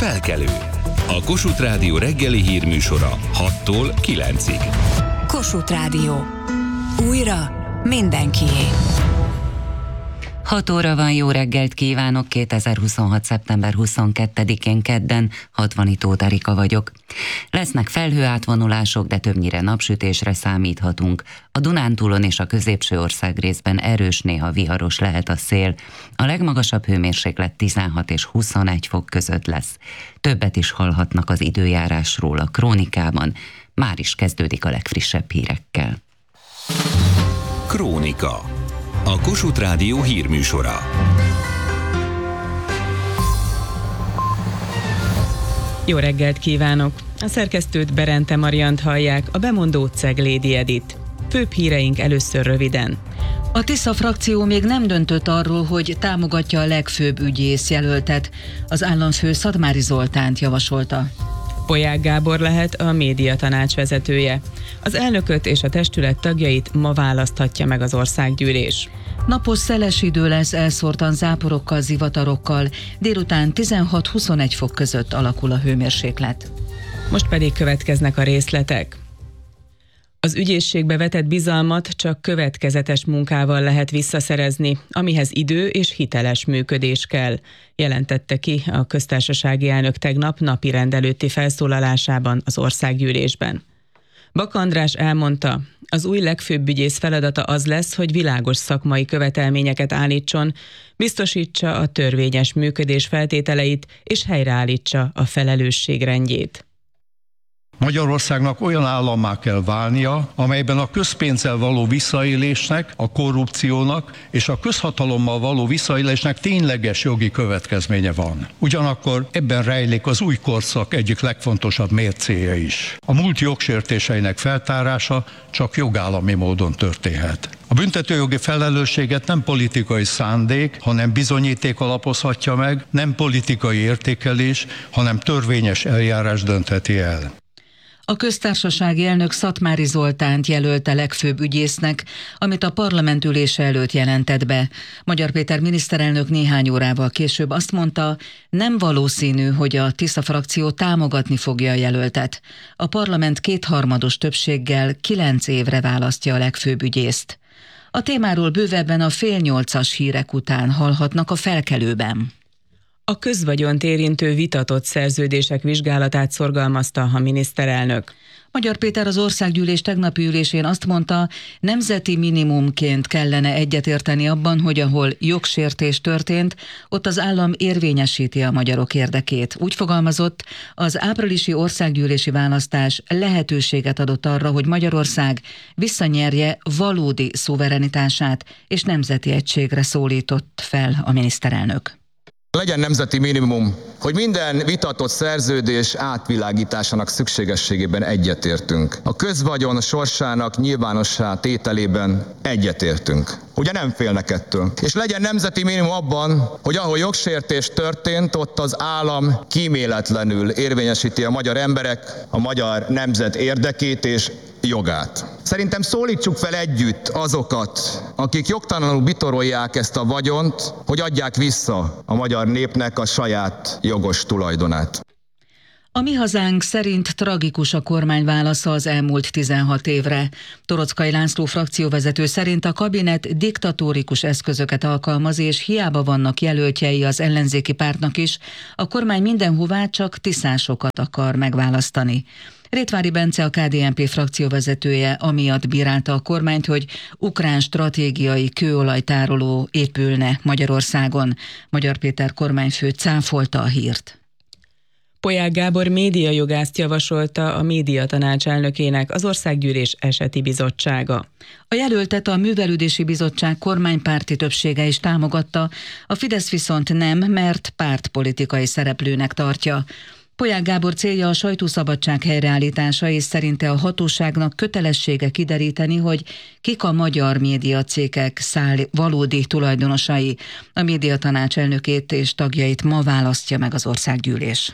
Felkelő. A Kossuth Rádió reggeli hírműsora 6-tól 9-ig. Kossuth Rádió. Újra mindenkié. 6 óra van, jó reggelt kívánok, 2026. szeptember 22-én kedden, 60 Tóth Erika vagyok. Lesznek felhőátvonulások, de többnyire napsütésre számíthatunk. A Dunántúlon és a középső országrészben erős, néha viharos lehet a szél. A legmagasabb hőmérséklet 16 és 21 fok között lesz. Többet is hallhatnak az időjárásról a Krónikában. Már is kezdődik a legfrissebb hírekkel. Krónika. A Kossuth Rádió hírműsora. Jó reggelt kívánok! A szerkesztőt Berente Mariant hallják, a bemondót Ceglédi Edit. Főbb híreink először röviden. A Tisza frakció még nem döntött arról, hogy támogatja a legfőbb ügyész jelöltet. Az államfő Szatmári Zoltánt javasolta. Polyák Gábor lehet a médiatanács vezetője. Az elnököt és a testület tagjait ma választhatja meg az országgyűlés. Napos szeles idő lesz elszórtan záporokkal, zivatarokkal, délután 16-21 fok között alakul a hőmérséklet. Most pedig következnek a részletek. Az ügyészségbe vetett bizalmat csak következetes munkával lehet visszaszerezni, amihez idő és hiteles működés kell, jelentette ki a köztársasági elnök tegnap napirend előtti felszólalásában az országgyűlésben. Baka András elmondta, az új legfőbb ügyész feladata az lesz, hogy világos szakmai követelményeket állítson, biztosítsa a törvényes működés feltételeit és helyreállítsa a felelősség rendjét. Magyarországnak olyan állammá kell válnia, amelyben a közpénzzel való visszaélésnek, a korrupciónak és a közhatalommal való visszaélésnek tényleges jogi következménye van. Ugyanakkor ebben rejlik az új korszak egyik legfontosabb mércéje is. A múlt jogsértéseinek feltárása csak jogállami módon történhet. A büntetőjogi felelősséget nem politikai szándék, hanem bizonyíték alapozhatja meg, nem politikai értékelés, hanem törvényes eljárás döntheti el. A köztársasági elnök Szatmári Zoltánt jelölte legfőbb ügyésznek, amit a parlament ülése előtt jelentett be. Magyar Péter miniszterelnök néhány órával később azt mondta, nem valószínű, hogy a Tisza frakció támogatni fogja a jelöltet. A parlament 2/3 többséggel 9 évre választja a legfőbb ügyészt. A témáról bővebben a 7:30 hírek után hallhatnak a Felkelőben. A közvagyont érintő vitatott szerződések vizsgálatát szorgalmazta a miniszterelnök. Magyar Péter az országgyűlés tegnapi ülésén azt mondta, nemzeti minimumként kellene egyetérteni abban, hogy ahol jogsértés történt, ott az állam érvényesíti a magyarok érdekét. Úgy fogalmazott, az áprilisi országgyűlési választás lehetőséget adott arra, hogy Magyarország visszanyerje valódi szuverenitását, és nemzeti egységre szólított fel a miniszterelnök. Legyen nemzeti minimum, hogy minden vitatott szerződés átvilágításának szükségességében egyetértünk. A közvagyon sorsának nyilvánossá tételében egyetértünk. Ugye nem félnek ettől. És legyen nemzeti minimum abban, hogy ahol jogsértés történt, ott az állam kíméletlenül érvényesíti a magyar emberek, a magyar nemzet érdekét és jogát. Szerintem szólítsuk fel együtt azokat, akik jogtalanul bitorolják ezt a vagyont, hogy adják vissza a magyar népnek a saját jogos tulajdonát. A Mi Hazánk szerint tragikus a kormány válasza az elmúlt 16 évre. Toroczkai László frakcióvezető szerint a kabinet diktatórikus eszközöket alkalmaz, és hiába vannak jelöltjei az ellenzéki pártnak is, a kormány mindenhová csak tisztásokat akar megválasztani. Rétvári Bence, a KDNP frakcióvezetője amiatt bírálta a kormányt, hogy ukrán stratégiai kőolajtároló épülne Magyarországon. Magyar Péter kormányfő cáfolta a hírt. Polyák Gábor médiajogászt javasolta a médiatanács elnökének az országgyűlés eseti bizottsága. A jelöltet a Művelődési Bizottság kormánypárti többsége is támogatta, a Fidesz viszont nem, mert pártpolitikai szereplőnek tartja. Polyák Gábor célja a sajtószabadság helyreállítása, és szerinte a hatóságnak kötelessége kideríteni, hogy kik a magyar médiacégek valódi tulajdonosai. A médiatanács elnökét és tagjait ma választja meg az országgyűlés.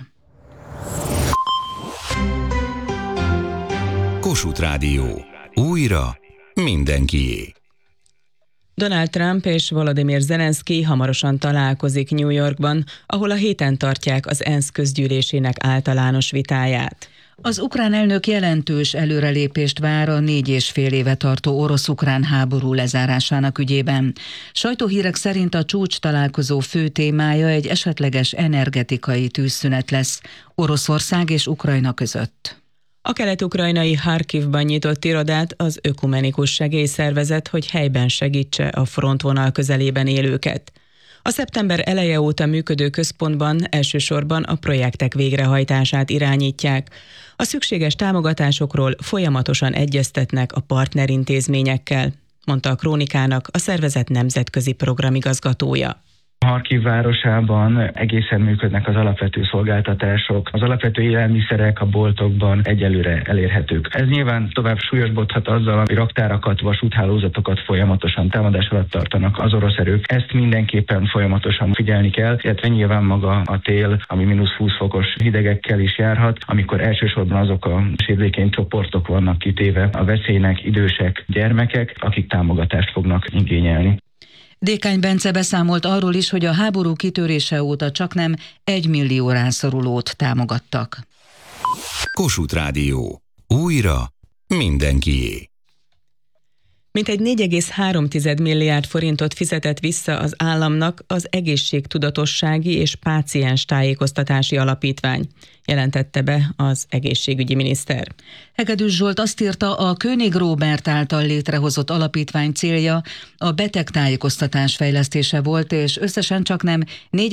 Kossuth Rádió. Újra mindenkié. Donald Trump és Volodymyr Zelenszky hamarosan találkozik New Yorkban, ahol a héten tartják az ENSZ közgyűlésének általános vitáját. Az ukrán elnök jelentős előrelépést vár a 4,5 éve tartó orosz-ukrán háború lezárásának ügyében. Sajtóhírek szerint a csúcs találkozó fő témája egy esetleges energetikai tűzszünet lesz Oroszország és Ukrajna között. A kelet-ukrajnai Harkivban nyitott irodát az Ökumenikus Segélyszervezet, hogy helyben segítse a frontvonal közelében élőket. A szeptember eleje óta működő központban elsősorban a projektek végrehajtását irányítják. A szükséges támogatásokról folyamatosan egyeztetnek a partnerintézményekkel, mondta a Krónikának a szervezet nemzetközi programigazgatója. Harkiv városában egészen működnek az alapvető szolgáltatások. Az alapvető élelmiszerek a boltokban egyelőre elérhetők. Ez nyilván tovább súlyosbodhat azzal, hogy raktárakat, vasúthálózatokat folyamatosan támadás alatt tartanak az orosz erők. Ezt mindenképpen folyamatosan figyelni kell, illetve nyilván maga a tél, ami -20 fokos hidegekkel is járhat, amikor elsősorban azok a sérülékeny csoportok vannak kitéve a veszélynek, idősek, gyermekek, akik támogatást fognak igényelni. Dékány Bence beszámolt arról is, hogy a háború kitörése óta csaknem 1 millió rászorulót támogattak. Kossuth Rádió. Újra mindenkié. Mintegy 4,3 milliárd forintot fizetett vissza az államnak az Egészségtudatossági és Páciens Tájékoztatási Alapítvány, jelentette be az egészségügyi miniszter. Hegedűs Zsolt azt írta, a König Róbert által létrehozott alapítvány célja a betegtájékoztatás fejlesztése volt, és összesen csaknem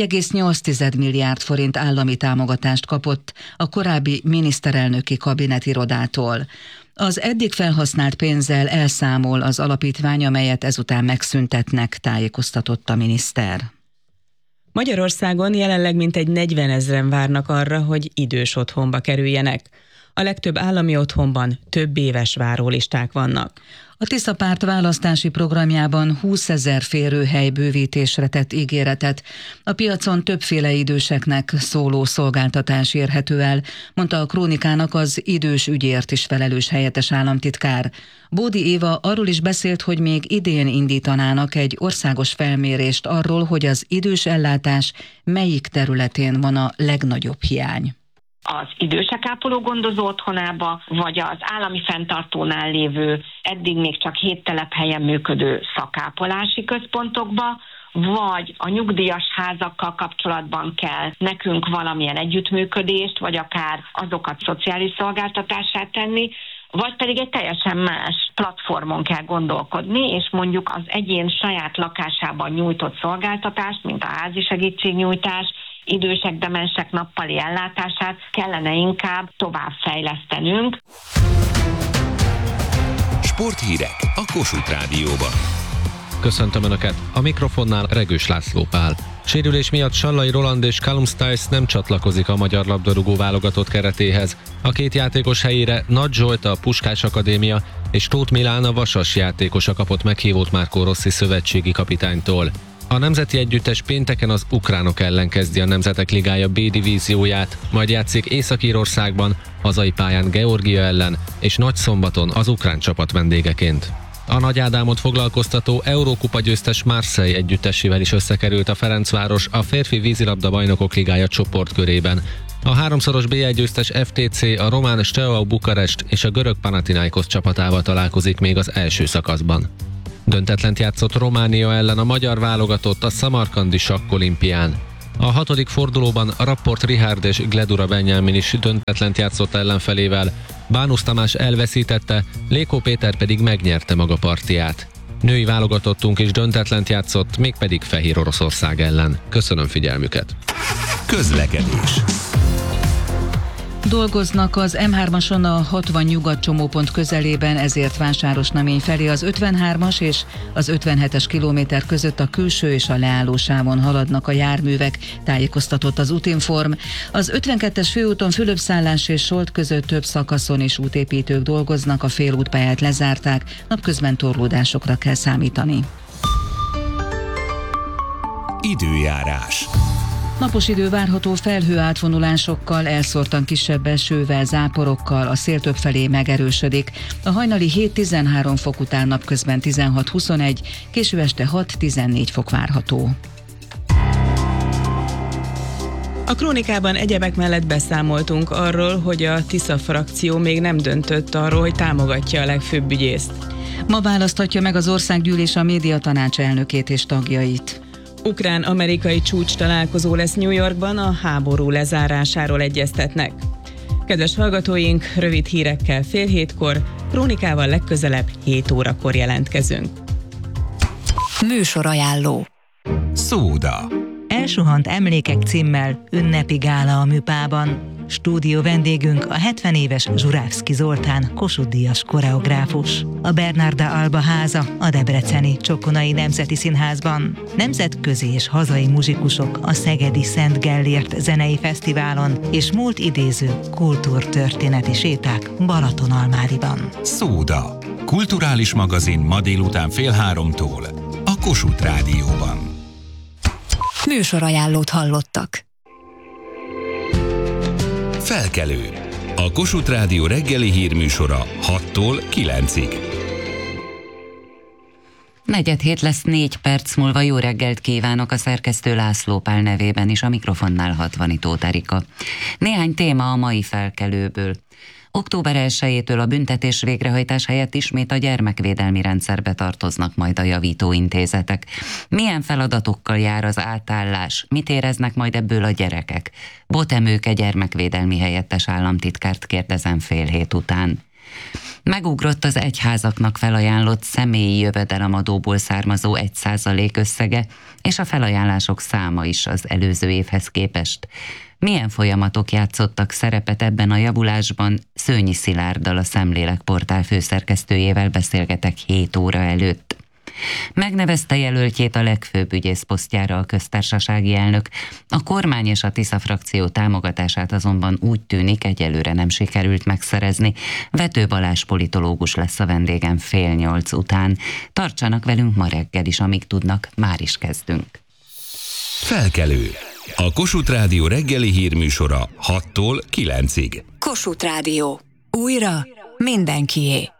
4,8 milliárd forint állami támogatást kapott a korábbi miniszterelnöki kabinetirodától. Az eddig felhasznált pénzzel elszámol az alapítvány, amelyet ezután megszüntetnek, tájékoztatott a miniszter. Magyarországon jelenleg mintegy 40 000 várnak arra, hogy idős otthonba kerüljenek. A legtöbb állami otthonban több éves várólisták vannak. A Tisza Párt választási programjában 20 000 férőhely bővítésre tett ígéretet. A piacon többféle időseknek szóló szolgáltatás érhető el, mondta a Krónikának az idős ügyért is felelős helyettes államtitkár. Bódi Éva arról is beszélt, hogy még idén indítanának egy országos felmérést arról, hogy az idős ellátás melyik területén van a legnagyobb hiány. Az idősek ápoló gondozó otthonába, vagy az állami fenntartónál lévő, eddig még csak 7 telephelyen működő szakápolási központokba, vagy a nyugdíjas házakkal kapcsolatban kell nekünk valamilyen együttműködést, vagy akár azokat szociális szolgáltatását tenni, vagy pedig egy teljesen más platformon kell gondolkodni, és mondjuk az egyén saját lakásában nyújtott szolgáltatást, mint a házi segítségnyújtás, idősek, demensek nappali ellátását kellene inkább továbbfejlesztenünk. Sporthírek a Kossuth Rádióban. Köszöntöm Önöket! A mikrofonnál Regős László Pál. Sérülés miatt Sallai Roland és Callum Stiles nem csatlakozik a magyar labdarúgó válogatott keretéhez. A két játékos helyére Nagy Zsolt a Puskás Akadémia és Tóth Milán a Vasas játékosa kapott meghívót Marco Rossi szövetségi kapitánytól. A nemzeti együttes pénteken az ukránok ellen kezdi a Nemzetek Ligája B divízióját, majd játszik Észak-Írországban, hazai pályán Georgia ellen, és Nagyszombaton az ukrán csapat vendégeként. A Nagy Ádámot foglalkoztató Eurókupa győztes Marseille együttesével is összekerült a Ferencváros a férfi vízilabda bajnokok ligája csoportkörében. A háromszoros BL győztes FTC a román Steaua Bukarest és a görög Panathinaikos csapatával találkozik még az első szakaszban. Döntetlent játszott Románia ellen a magyar válogatott a szamarkandi sakkolimpián. A 6. fordulóban Rapport Richard és Gledura Benjamin is döntetlent játszott ellenfelével, Bánusz Tamás elveszítette, Lékó Péter pedig megnyerte maga partiját. Női válogatottunk is döntetlent játszott, mégpedig Fehér Oroszország ellen. Köszönöm figyelmüket! Közlekedés. Dolgoznak az M3-ason a 60 nyugat csomópont közelében, ezért Vásárosnamény felé az 53-as és az 57-es kilométer között a külső és a leállósávon haladnak a járművek, tájékoztatott az Útinform. Az 52-es főúton Fülöpszállás és Solt között több szakaszon is útépítők dolgoznak, a félútpályát lezárták, napközben torlódásokra kell számítani. Időjárás. Napos idő várható felhőátvonulásokkal, elszórtan kisebb esővel, záporokkal, a szél többfelé megerősödik. A hajnali 7-13 fok után napközben 16-21, késő este 6-14 fok várható. A krónikában egyebek mellett beszámoltunk arról, hogy a Tisza frakció még nem döntött arról, hogy támogatja a legfőbb ügyészt. Ma választhatja meg az országgyűlés a médiatanács elnökét és tagjait. Ukrán-amerikai csúcs találkozó lesz New Yorkban, a háború lezárásáról egyeztetnek. Kedves hallgatóink, rövid hírekkel 6:30, krónikával legközelebb 7 órakor jelentkezünk. Műsorajánló. Szóda. Elsuhant emlékek címmel ünnepi gála a Műpában. Stúdió vendégünk a 70 éves Zsurávszky Zoltán Kossuth-díjas koreográfus. A Bernarda Alba háza a debreceni Csokonai Nemzeti Színházban. Nemzetközi és hazai muzsikusok a szegedi Szent Gellért zenei fesztiválon és múlt idéző kultúrtörténeti séták Balatonalmádiban. Szóda. Kulturális magazin ma délután 2:30 a Kossuth Rádióban. Műsorajánlót hallottak. Felkelő. A Kossuth Rádió reggeli hírműsora 6-tól 9-ig. 4:45 lesz, 4 perc múlva. Jó reggelt kívánok a szerkesztő László Pál nevében is, a mikrofonnál Hatvanitó Erika. Néhány téma a mai felkelőből. Október 1-től a büntetés végrehajtás helyett ismét a gyermekvédelmi rendszerbe tartoznak majd a javítóintézetek. Milyen feladatokkal jár az átállás? Mit éreznek majd ebből a gyerekek? Botemőke gyermekvédelmi helyettes államtitkárt kérdezem 6:30 után. Megugrott az egyházaknak felajánlott személyi jövedelemadóból származó 1% összege, és a felajánlások száma is az előző évhez képest. Milyen folyamatok játszottak szerepet ebben a javulásban? Szőnyi Szilárddal, a Szemlélek portál főszerkesztőjével beszélgetek 7 óra előtt. Megnevezte jelöltjét a legfőbb ügyész posztjára a köztársasági elnök. A kormány és a Tisza frakció támogatását azonban úgy tűnik, egyelőre nem sikerült megszerezni. Vető Balázs politológus lesz a vendégem 7:30 után. Tartsanak velünk ma reggel is, amíg tudnak, már is kezdünk. Felkelő. A Kossuth Rádió reggeli hírműsora 6-tól 9-ig. Kossuth Rádió. Újra mindenkié.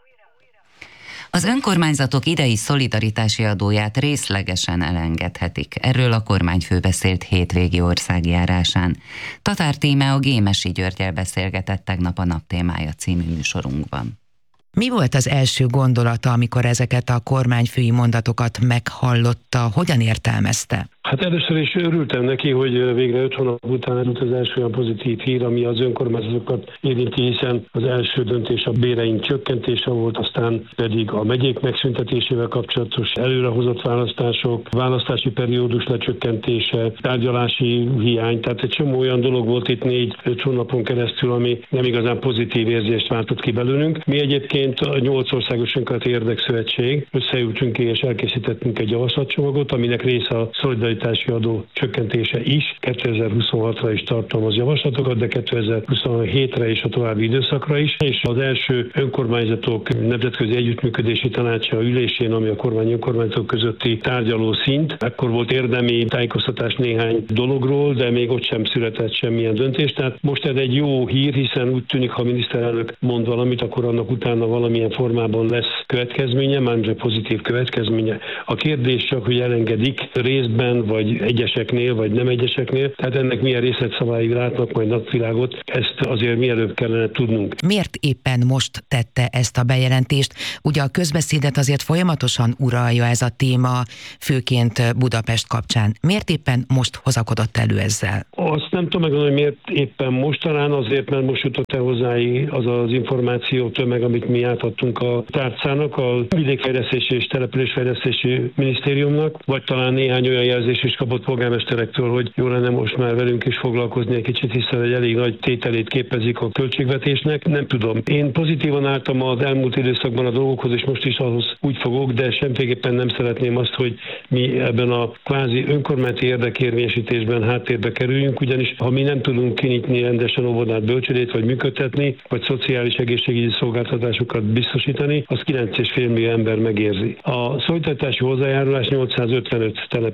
Az önkormányzatok idei szolidaritási adóját részlegesen elengedhetik. Erről a kormányfő beszélt hétvégi országjárásán. Tatár Tíme a Gémesi Györggyel beszélgetett tegnap a Naptémája című műsorunkban. Mi volt az első gondolata, amikor ezeket a kormányfői mondatokat meghallotta? Hogyan értelmezte? Hát először is örültem neki, hogy végre 5 hónap után elült az első olyan pozitív hír, ami az önkormányzatokat érinti, hiszen az első döntés a béreink csökkentése volt, aztán pedig a megyék megszüntetésével kapcsolatos előrehozott választások, választási periódus lecsökkentése, tárgyalási hiány, tehát egy csomó olyan dolog volt itt 4-5 hónapon keresztül, ami nem igazán pozitív érzést váltott ki belőlünk. Mi egyébként a 8 országos önkormányzati érdekszövetség összeültünk és elkészítettünk egy javaslatcsomagot, aminek része a szolidaritási adó csökkentése is. 2026-ra is tartalmaz javaslatokat, de 2027-re és a további időszakra is. És az első önkormányzatok nemzetközi együttműködési tanácsa ülésén, ami a kormány önkormányzatok közötti tárgyaló szint, akkor volt érdemi tájékoztatás néhány dologról, de még ott sem született semmilyen döntés. Tehát most ez egy jó hír, hiszen úgy tűnik, ha a miniszterelnök mond valamit, akkor annak utána valamilyen formában lesz következménye, mármint pozitív következménye. A kérdés csak, hogy elengedik részben, vagy egyeseknél, vagy nem egyeseknél. Tehát ennek milyen részletszabályig látnak majd napvilágot, ezt azért mielőbb kellene tudnunk. Miért éppen most tette ezt a bejelentést? Ugye a közbeszédet azért folyamatosan uralja ez a téma, főként Budapest kapcsán. Miért éppen most hozakodott elő ezzel? Azt nem tudom megmondani, hogy miért éppen most, talán azért, mert most jutott el hozzáig az az információ tömeg, amit mi átadtunk a tárcának, a Vidékfejlesztési és Településfejlesztési Minisztériumnak, vagy talán néhány olyan jelzés is kapott polgármesterektől, hogy jó lenne most már velünk is foglalkozni egy kicsit, hiszen egy elég nagy tételét képezik a költségvetésnek. Nem tudom. Én pozitívan álltam az elmúlt időszakban a dolgokhoz, és most is ahhoz úgy fogok, de semmiképpen nem szeretném azt, hogy mi ebben a kvázi önkormányzati érdekérvényesítésben háttérbe kerüljünk, ugyanis ha mi nem tudunk kinyitni rendesen óvodát, bölcsődét, vagy működtetni, vagy szociális egészségügyi szolgáltatásokat biztosítani, az 9,5 millió ember megérzi. A szolidaritási hozzájárulás 855 településre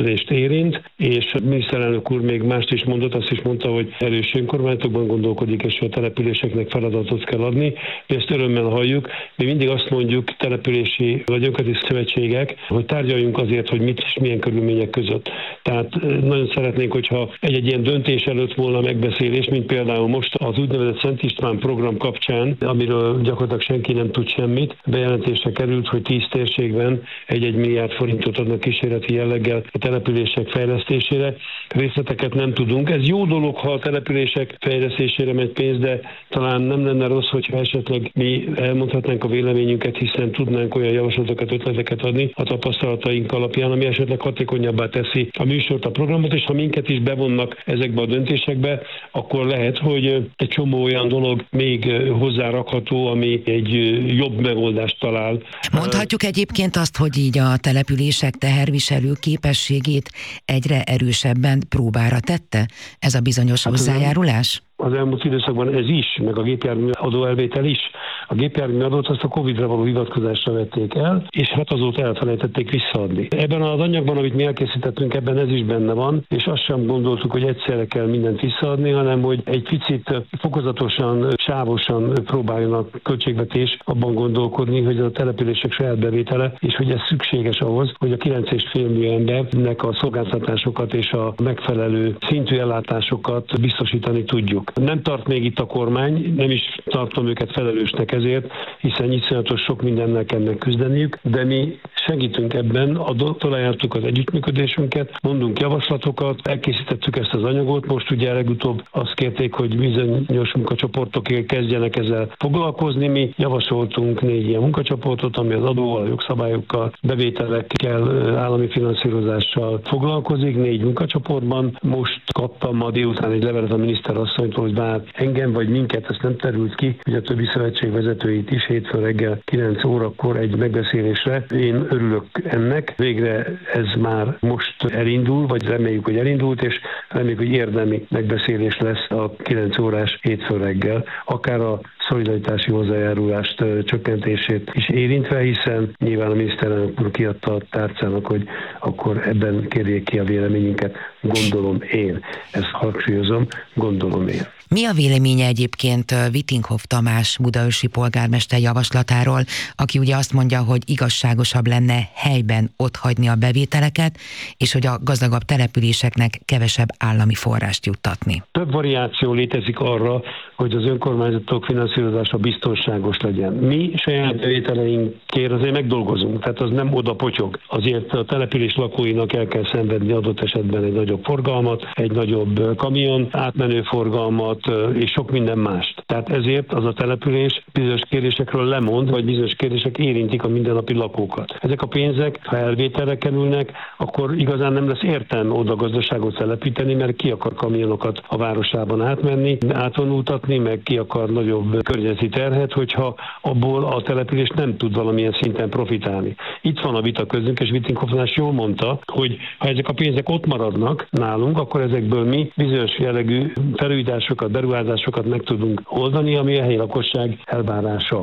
települést érint, és a miniszterelnök úr még mást is mondott, azt is mondta, hogy erős önkormányzatokban gondolkodik, és a településeknek feladatot kell adni. Mi ezt örömmel halljuk. Mi mindig azt mondjuk, települési vagy önkormányzati szövetségek, hogy tárgyaljunk azért, hogy mit és milyen körülmények között. Tehát nagyon szeretnénk, hogyha egy ilyen döntés előtt volna megbeszélés, mint például most az úgynevezett Szent István program kapcsán, amiről gyakorlatilag senki nem tud semmit. Bejelentésre került, hogy 10 térségben 1 milliárd forintot adnak kísérleti jelleggel a települések fejlesztésére. Részleteket nem tudunk. Ez jó dolog, ha a települések fejlesztésére megy pénz, de talán nem lenne rossz, hogyha esetleg mi elmondhatnánk a véleményünket, hiszen tudnánk olyan javaslatokat, ötleteket adni a tapasztalataink alapján, ami esetleg hatékonyabbá teszi a műsort, a programot, és ha minket is bevonnak ezekbe a döntésekbe, akkor lehet, hogy egy csomó olyan dolog még hozzárakható, ami egy jobb megoldást talál. Mondhatjuk egyébként azt, hogy így a települések teherviselő képességét egyre erősebben próbára tette ez a bizonyos hozzájárulás? Az elmúlt időszakban ez is, meg a gépjármű adóelvétel is. A gépjármű adót azt a Covid-ra való hivatkozásra vették el, és hát azóta elfelejtették visszaadni. Ebben az anyagban, amit mi elkészítettünk, ebben ez is benne van, és azt sem gondoltuk, hogy egyszerre kell mindent visszaadni, hanem hogy egy picit fokozatosan, sávosan próbáljanak költségvetés abban gondolkodni, hogy a települések saját bevétele, és hogy ez szükséges ahhoz, hogy a 9,5 millió embernek a szolgáltatásokat és a megfelelő szintű ellátásokat biztosítani tudjuk. Nem tart még itt a kormány, nem is tartom őket felelősnek ezért, hiszen iszonyatos sok mindennel kell megküzdeniük, de mi segítünk ebben, találtuk az együttműködésünket, mondunk javaslatokat, elkészítettük ezt az anyagot, most ugye legutóbb azt kérték, hogy bizonyos munkacsoportok kezdjenek ezzel foglalkozni, mi javasoltunk 4 ilyen munkacsoportot, ami az adóval, a jogszabályokkal, bevételekkel, állami finanszírozással foglalkozik, 4 munkacsoportban. Most kaptam ma délután egy levelet a miniszterasszonytól, hogy bár engem vagy minket, ezt nem terült ki, hogy a többi szövetség vezetőit is hétfőn reggel 9 órakor egy megbeszélésre. Én örülök ennek. Végre ez már most elindul, vagy reméljük, hogy elindult, és reméljük, hogy érdemi megbeszélés lesz a 9 órás hétfőn reggel, akár a szolidaritási hozzájárulást csökkentését is érintve, hiszen nyilván a miniszterelnök úr kiadta a tárcának, hogy akkor ebben kérjék ki a véleményünket. Gondolom én. Ezt hangsúlyozom, gondolom én. Mi a véleménye egyébként Vittinghoff Tamás budaörsi polgármester javaslatáról, aki ugye azt mondja, hogy igazságosabb lenne helyben otthagyni a bevételeket, és hogy a gazdagabb településeknek kevesebb állami forrást juttatni? Több variáció létezik arra, hogy az önkormányzatok finanszírozása biztonságos legyen. Mi saját bevételeinkért azért megdolgozunk, tehát az nem oda potyog. Azért a település lakóinak el kell szenvedni adott esetben egy nagyobb forgalmat, egy nagyobb kamion átmenő forgalmat, és sok minden mást. Tehát ezért az a település bizonyos kérdésekről lemond, vagy bizonyos kérdések érintik a mindennapi lakókat. Ezek a pénzek, ha elvételre kerülnek, akkor igazán nem lesz értelme oda gazdaságot telepíteni, mert ki akar kamionokat a városában átmenni, átvonultatni, meg ki akar nagyobb környezeti terhet, hogyha abból a település nem tud valamilyen szinten profitálni. Itt van a vita közünk, és Vittinghoff Tamás jól mondta, hogy ha ezek a pénzek ott maradnak nálunk, akkor ezekből mi bizonyos jellegű felújításokat, beruházásokat meg tudunk oldani, ami a helyi lakosság elvárása.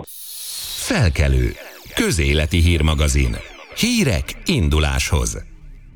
Felkelő. Közéleti hírmagazin. Hírek induláshoz.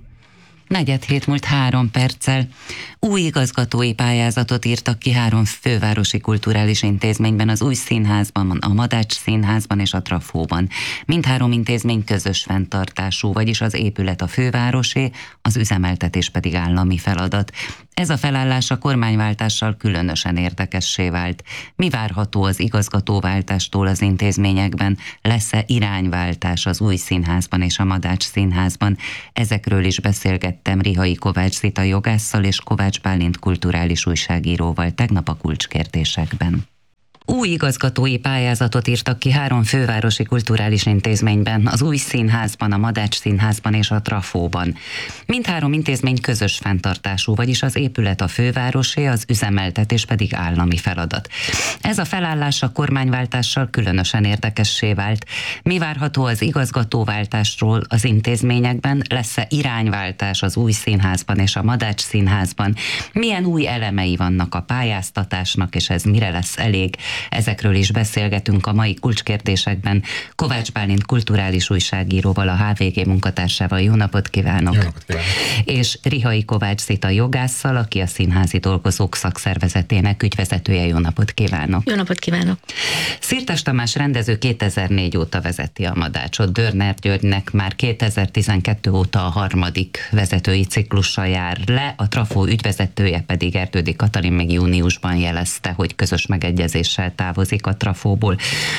4:07 múlt 3 perccel. Új igazgatói pályázatot írtak ki 3 fővárosi kulturális intézményben, az Új Színházban, a Madács Színházban és a Trafóban. Mindhárom intézmény közös fenntartású, vagyis az épület a fővárosé, az üzemeltetés pedig állami feladat. Ez a felállás a kormányváltással különösen érdekessé vált. Mi várható az igazgatóváltástól az intézményekben? Lesz-e irányváltás az Új Színházban és a Madács Színházban? Ezekről is beszélgettem Rihai Kovács Zita jogásszal és Kovács Bálint kulturális újságíróval tegnap a Kulcskérdésekben. Új igazgatói pályázatot írtak ki 3 fővárosi kulturális intézményben, az Új Színházban, a Madács Színházban és a Trafóban. Mindhárom intézmény közös fenntartású, vagyis az épület a fővárosé, az üzemeltetés pedig állami feladat. Ez a felállás a kormányváltással különösen érdekessé vált. Mi várható az igazgatóváltásról az intézményekben? Lesz-e irányváltás az Új Színházban és a Madács Színházban? Milyen új elemei vannak a pályáztatásnak, és ez mire lesz elég? Ezekről is beszélgetünk a mai kulcskérdésekben Kovács Bálint kulturális újságíróval, a HVG munkatársával. Jó napot kívánok! Jó napot kívánok! És Rihai Kovács Zita jogásszal, aki a Színházi Dolgozók Szakszervezetének ügyvezetője. Jó napot kívánok! Jó napot kívánok! Szirtes Tamás rendező 2004 óta vezeti a Madácsot. Dörner Györgynek már 2012 óta a harmadik vezetői ciklusa jár le, a Trafó ügyvezetője pedig Erdődy Katalin még júniusban jelezte, hogy közös megegyezéssel távozik a Trafóból.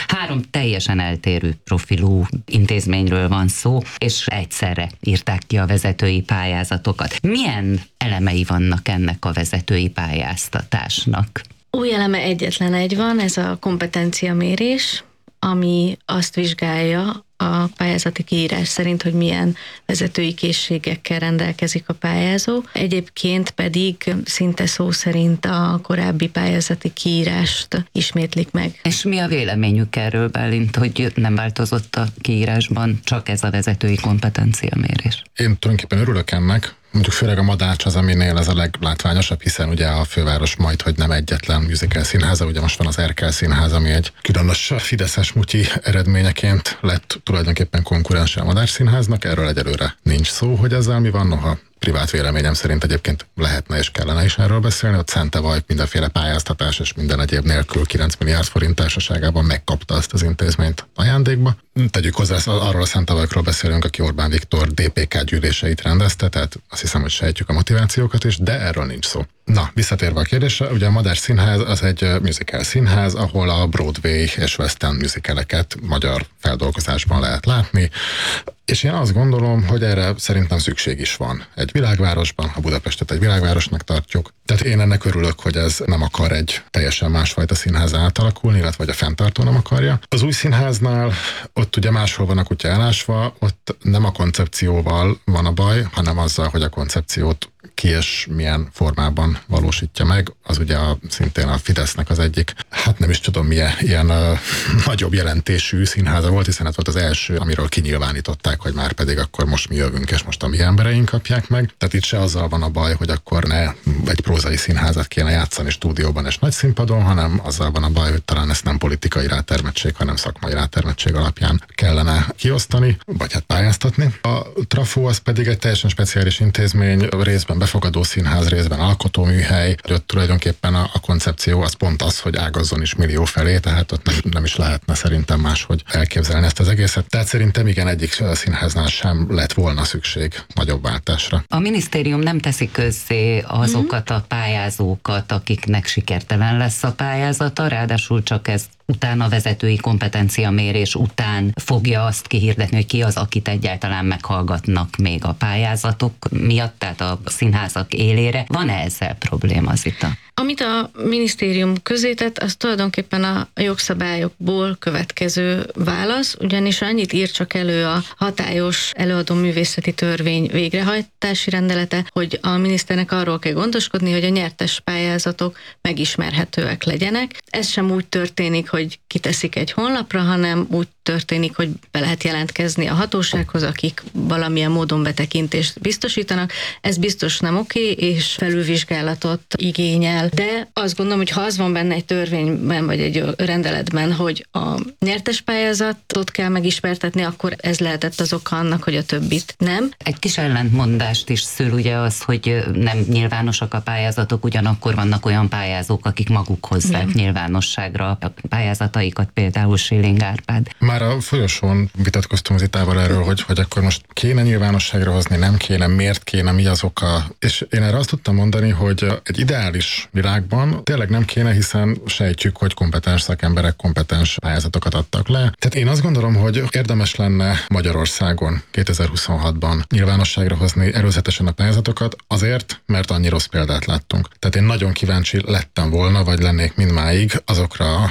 3 teljesen eltérő profilú intézményről van szó, és egyszerre írták ki a vezetői pályázatokat. Milyen elemei vannak ennek a vezetői pályáztatásnak? Új eleme egyetlen egy van, ez a kompetenciamérés, ami azt vizsgálja a pályázati kiírás szerint, hogy milyen vezetői készségekkel rendelkezik a pályázó. Egyébként pedig szinte szó szerint a korábbi pályázati kiírást ismétlik meg. És mi a véleményük erről, Bálint, hogy nem változott a kiírásban, csak ez a vezetői kompetenciamérés? Én tulajdonképpen örülök ennek. Mondjuk főleg a Madács az, aminél ez a leglátványosabb, hiszen ugye a főváros majdhogy nem egyetlen musical színháza, ugye most van az Erkel Színház, ami egy különös fideszes mutyi eredményeként lett tulajdonképpen konkurense a Madács Színháznak, erről egyelőre nincs szó, hogy ezzel mi van, noha privát véleményem szerint egyébként lehetne és kellene is erről beszélni, hogy Szente-Vaj mindenféle pályáztatás és minden egyéb nélkül 9 milliárd forint társaságában megkapta ezt az intézményt ajándékba. Tegyük hozzá, arról a Szente-Vajkról beszélünk, aki Orbán Viktor DPK gyűléseit rendezte, tehát azt hiszem, hogy sejtjük a motivációkat is, de erről nincs szó. Na, visszatérve a kérdésre, ugye a Madács Színház az egy musical színház, ahol a Broadway és West End musicaleket magyar feldolgozásban lehet látni, és én azt gondolom, hogy erre szerintem szükség is van egy világvárosban, ha Budapestet egy világvárosnak tartjuk. Tehát én ennek örülök, hogy ez nem akar egy teljesen másfajta színház átalakulni, illetve hogy a fenntartó nem akarja. Az új színháznál ott ugye máshol van a kutya elásva, ott nem a koncepcióval van a baj, hanem azzal, hogy a koncepciót ki és milyen formában valósítja meg. Az ugye szintén a Fidesznek az egyik, hát nem is tudom milyen ilyen nagyobb jelentésű színháza volt, hiszen ez volt az első, amiről kinyilvánították, hogy már pedig akkor most mi jövünk, és most a mi embereink kapják meg. Tehát itt se azzal van a baj, hogy akkor ne egy prózai színházat kéne játszani stúdióban és nagy színpadon, hanem azzal van a baj, hogy talán ezt nem politikai rátermettség, hanem szakmai rátermettség alapján kellene kiosztani, vagy hát pályáztatni. A Trafó az pedig egy teljesen speciális intézmény, részben befogadó színház, részben alkotóműhely, ott tulajdonképpen a koncepció az pont az, hogy ágazzon is millió felé, tehát ott nem is lehetne szerintem máshogy elképzelni ezt az egészet. Tehát szerintem igen, egyik színháznál sem lett volna szükség nagyobb váltásra. A minisztérium nem teszi közzé azokat a pályázókat, akiknek sikertelen lesz a pályázata, ráadásul csak ez utána vezetői kompetenciamérés után fogja azt kihirdetni, hogy ki az, akit egyáltalán meghallgatnak még a pályázatok miatt, tehát a színházak élére. Van-e ezzel probléma, Zita? Amit a minisztérium közzétett, az tulajdonképpen a jogszabályokból következő válasz, ugyanis annyit ír csak elő a hatályos előadó művészeti törvény végrehajtási rendelete, hogy a miniszternek arról kell gondoskodni, hogy a nyertes pályázatok megismerhetőek legyenek. Ez sem úgy történik, hogy kiteszik egy honlapra, hanem úgy történik, hogy be lehet jelentkezni a hatósághoz, akik valamilyen módon betekintést biztosítanak. Ez biztos nem oké, és felülvizsgálatot igényel. De azt gondolom, hogy ha az van benne egy törvényben, vagy egy rendeletben, hogy a nyertes pályázatot kell megismertetni, akkor ez lehetett az oka annak, hogy a többit nem. Egy kis ellentmondást is szül ugye az, hogy nem nyilvánosak a pályázatok, ugyanakkor vannak olyan pályázók, akik maguk hozzák nyilvánosságra a pályázataikat, például Schilling Árpád. Már a folyosón vitatkoztunk az Zitával erről, hogy akkor most kéne nyilvánosságra hozni, nem kéne, miért kéne, mi az oka. És én erre azt tudtam mondani, hogy egy ideális világban tényleg nem kéne, hiszen sejtjük, hogy kompetens szakemberek kompetens pályázatokat adtak le. Tehát én azt gondolom, hogy érdemes lenne Magyarországon 2026-ban nyilvánosságra hozni előzetesen a pályázatokat, azért, mert annyi rossz példát láttunk. Tehát én nagyon kíváncsi lettem volna, vagy lennék mindmáig azokra az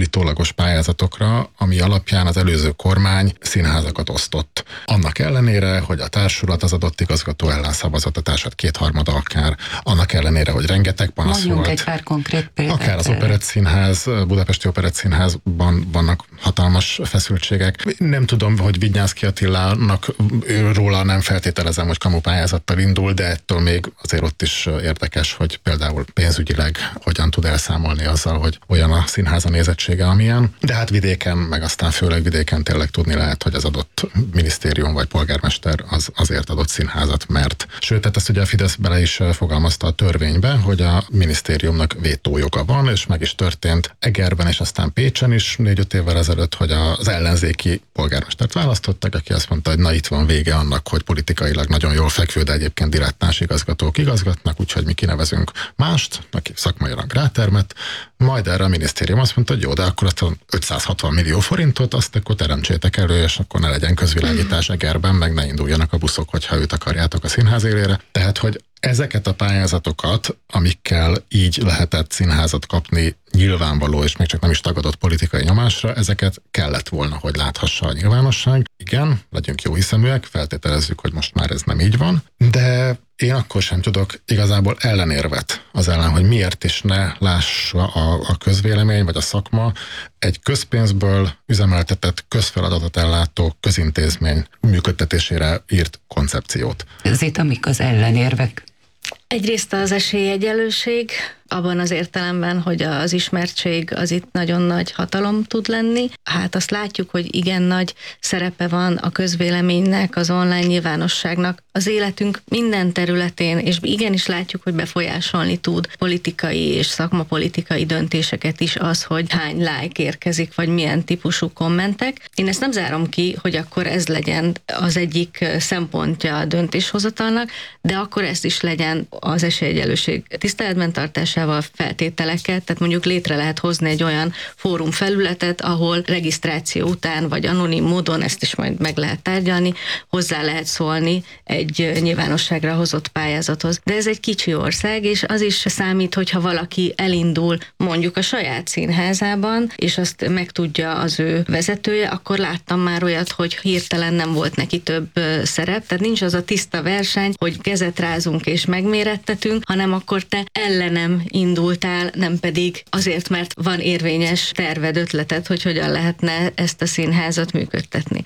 állítólagos pályázatokra, ami alapján az előző kormány színházakat osztott. Annak ellenére, hogy a társulat az adott igazgató ellen szavazott, a társad 2/3 akár, annak ellenére, hogy rengeteg panasz volt. Egy pár konkrét példát. Akár az Operettszínház, Budapesti Operettszínházban vannak hatalmas feszültségek. Nem tudom, hogy Vignyánszky Attilának róla nem feltételezem, hogy kamupályázattal indul, de ettől még azért ott is érdekes, hogy például pénzügyileg hogyan tud elszámolni azzal, hogy olyan a színháza nézettsége, amilyen. De hát vidéken, meg aztán főleg vidéken tényleg tudni lehet, hogy az adott minisztérium vagy polgármester az azért adott színházat, mert. Sőt, tehát ezt ugye a Fidesz bele is fogalmazta a törvénybe, hogy a minisztériumnak vétójoga van, és meg is történt Egerben, és aztán Pécsen is 4-5 évvel ezelőtt, hogy az ellenzéki polgármestert választottak, aki azt mondta, hogy na itt van vége annak, hogy politikailag nagyon jól fekvő, de egyébként dilettáns igazgatók igazgatnak, úgyhogy mi kinevezünk mást, aki szakmailag rátermett. Majd erre a minisztérium azt mondta, hogy jó, de akkor azt 560 millió forintot, azt akkor teremtsétek elő, és akkor ne legyen közvilágítás Egerben, meg ne induljanak a buszok, hogyha őt akarjátok a színház élére. Tehát, hogy ezeket a pályázatokat, amikkel így lehetett színházat kapni nyilvánvaló, és még csak nem is tagadott politikai nyomásra, ezeket kellett volna, hogy láthassa a nyilvánosság. Igen, legyünk jó hiszeműek, feltételezzük, hogy most már ez nem így van, de én akkor sem tudok igazából ellenérvet az ellen, hogy miért is ne lássa a közvélemény vagy a szakma egy közpénzből üzemeltetett közfeladatot ellátó közintézmény működtetésére írt koncepciót. Zita, mik az ellenérvek? Egyrészt az esélyegyenlőség, abban az értelemben, hogy az ismertség az itt nagyon nagy hatalom tud lenni. Hát azt látjuk, hogy igen nagy szerepe van a közvéleménynek, az online nyilvánosságnak az életünk minden területén, és igenis látjuk, hogy befolyásolni tud politikai és szakmapolitikai döntéseket is az, hogy hány like érkezik, vagy milyen típusú kommentek. Én ezt nem zárom ki, hogy akkor ez legyen az egyik szempontja a döntéshozatalnak, de akkor ezt is legyen az esélyegyenlőség tiszteletben tartásával, feltételeket, tehát mondjuk létre lehet hozni egy olyan fórumfelületet, ahol regisztráció után, vagy anonim módon, ezt is majd meg lehet tárgyalni, hozzá lehet szólni egy nyilvánosságra hozott pályázathoz. De ez egy kicsi ország, és az is számít, hogyha valaki elindul mondjuk a saját színházában, és azt megtudja az ő vezetője, akkor láttam már olyat, hogy hirtelen nem volt neki több szerep, tehát nincs az a tiszta verseny, hogy kezet rázunk és megmérettetünk, hanem akkor te ellenem indultál, nem pedig azért, mert van érvényes terved, ötleted, hogy hogyan lehetne ezt a színházat működtetni.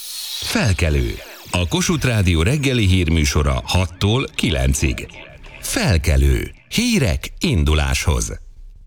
Felkelő. A Kossuth Rádió reggeli hírműsora 6-tól 9-ig. Felkelő. Hírek induláshoz.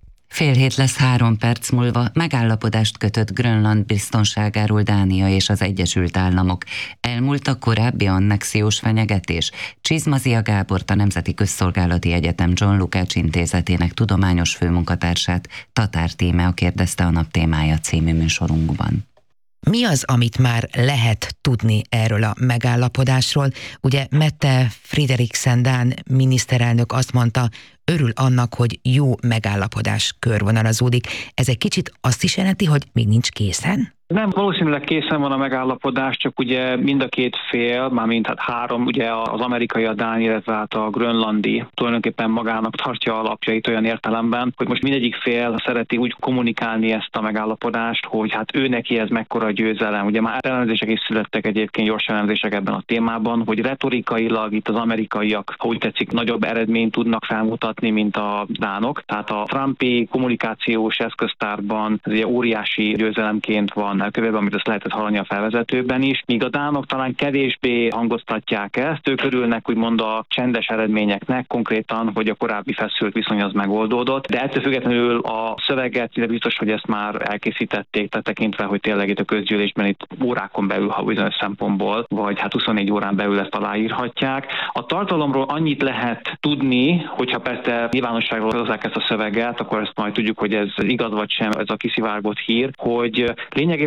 6:30 lesz 3 perc múlva. Megállapodást kötött Grönland biztonságáról Dánia és az Egyesült Államok. Elmúlt a korábbi annexiós fenyegetés. Csizmazia Gábort, a Nemzeti Közszolgálati Egyetem John Lukács Intézetének tudományos főmunkatársát Tatár Tímea kérdezte a Nap témája című műsorunkban. Mi az, amit már lehet tudni erről a megállapodásról? Ugye Mette Frederiksen dán miniszterelnök azt mondta, örül annak, hogy jó megállapodás körvonalazódik. Ez egy kicsit azt is jelenti, hogy még nincs készen? Nem, valószínűleg készen van a megállapodás, csak ugye mind a két fél, mármint hát három, ugye az amerikai, a dán, illetve hát a grönlandi tulajdonképpen magának tartja alapjait olyan értelemben, hogy most mindegyik fél szereti úgy kommunikálni ezt a megállapodást, hogy hát ő neki ez mekkora győzelem. Ugye már elemzések is születtek egyébként, gyors elemzések ebben a témában, hogy retorikailag itt az amerikaiak, ha úgy tetszik, nagyobb eredményt tudnak felmutatni, mint a dánok. Tehát a Trumpi kommunikációs eszköztárban ez ugye óriási győzelemként van elkövetve, amit azt lehetett hallani a felvezetőben is, míg a dánok talán kevésbé hangoztatják ezt, ők örülnek úgymond a csendes eredményeknek, konkrétan, hogy a korábbi feszült viszony az megoldódott, de ettől függetlenül a szöveget, de biztos, hogy ezt már elkészítették, tehát tekintve, hogy tényleg itt a közgyűlésben itt órákon belül, ha bizonyos szempontból, vagy hát 24 órán belül ezt aláírhatják. A tartalomról annyit lehet tudni, hogyha persze nyilvánosságra hozzák ezt a szöveget, akkor ezt majd tudjuk, hogy ez igaz vagy sem, ez a kiszivárgott hír, hogy lényegében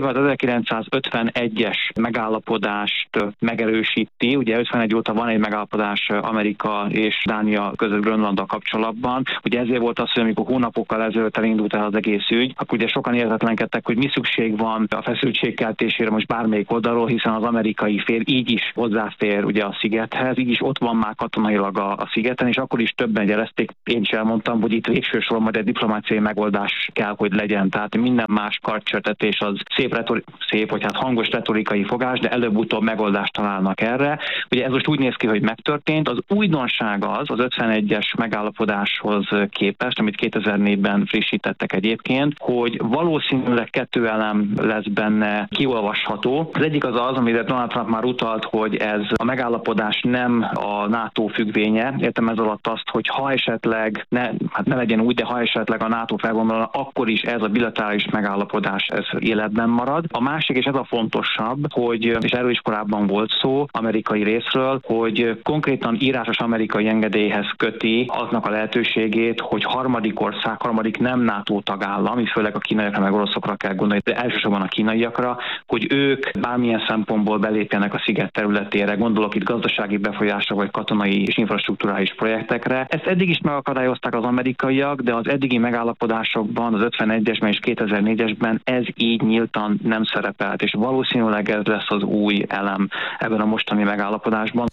részében az 1951-es megállapodást megerősíti. Ugye 51 óta van egy megállapodás Amerika és Dánia között Grönlanddal kapcsolatban. Ugye ezért volt az, hogy amikor hónapokkal ezelőtt elindult el az egész ügy, akkor ugye sokan értetlenkedtek, hogy mi szükség van a feszültségkeltésére most bármelyik oldalról, hiszen az amerikai fél így is hozzáfér ugye a szigethez, így is ott van már katonailag a szigeten, és akkor is többen jelezték, én is elmondtam, hogy itt végső soron majd egy diplomáciai megoldás kell, hogy legyen. Tehát minden más kartcsörtetés az szép, vagy hát hangos retorikai fogás, de előbb-utóbb megoldást találnak erre. Ugye ez most úgy néz ki, hogy megtörtént. Az újdonság az 51-es megállapodáshoz képest, amit 2004-ben frissítettek egyébként, hogy valószínűleg 2 elem lesz benne kiolvasható. Az egyik az, amire Donald Trump már utalt, hogy ez a megállapodás nem a NATO függvénye. Értem ez alatt azt, hogy ha esetleg, ne legyen úgy, de ha esetleg a NATO felvonulna, akkor is ez a bilaterális megállapodás ez életben marad. A másik, és ez a fontosabb, hogy, és erről is korábban volt szó amerikai részről, hogy konkrétan írásos amerikai engedélyhez köti aznak a lehetőségét, hogy harmadik nem NATO tagállam, itt főleg a kínaiakra meg oroszokra kell gondolni, de elsősorban a kínaiakra, hogy ők bármilyen szempontból belépjenek a sziget területére, gondolok itt gazdasági befolyásra vagy katonai és infrastrukturális projektekre. Ezt eddig is megakadályozták az amerikaiak, de az eddigi megállapodásokban, az 51-esben és 2004-esben ez így nyíltan nem szerepelt, és valószínűleg ez lesz az új elem ebben a mostani megállapodásban.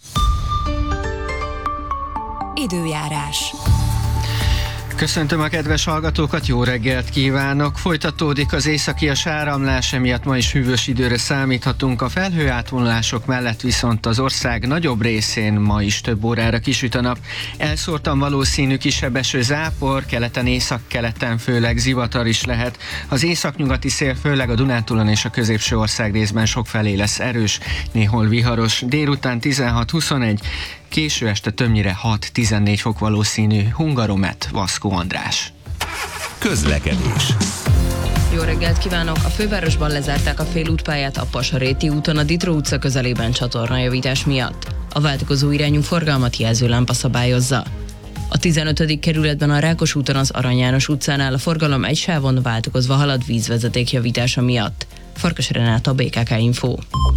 Időjárás. Köszöntöm a kedves hallgatókat, jó reggelt kívánok! Folytatódik az északias áramlás, emiatt ma is hűvös időre számíthatunk. A felhőátvonulások mellett viszont az ország nagyobb részén ma is több órára kisüt a nap. Elszórtan valószínű kisebb eső, zápor, keleten, északkeleten főleg zivatar is lehet. Az északnyugati szél főleg a Dunántúlon és a középső ország részben sokfelé lesz erős, néhol viharos. Délután 16-21, késő este többnyire 6-14 fok valószínű. Hungaromet, Vaszkó András. Közlekedés. Jó reggelt kívánok! A fővárosban lezárták a félútpályát a Pasaréti úton a Ditró utca közelében csatornajavítás miatt. A váltakozó irányú forgalmat jelző lámpa szabályozza. A 15. kerületben a Rákos úton az Arany János utcánál a forgalom egy sávon váltakozva halad vízvezeték javítása miatt. Farkas Renáta, BKK Info.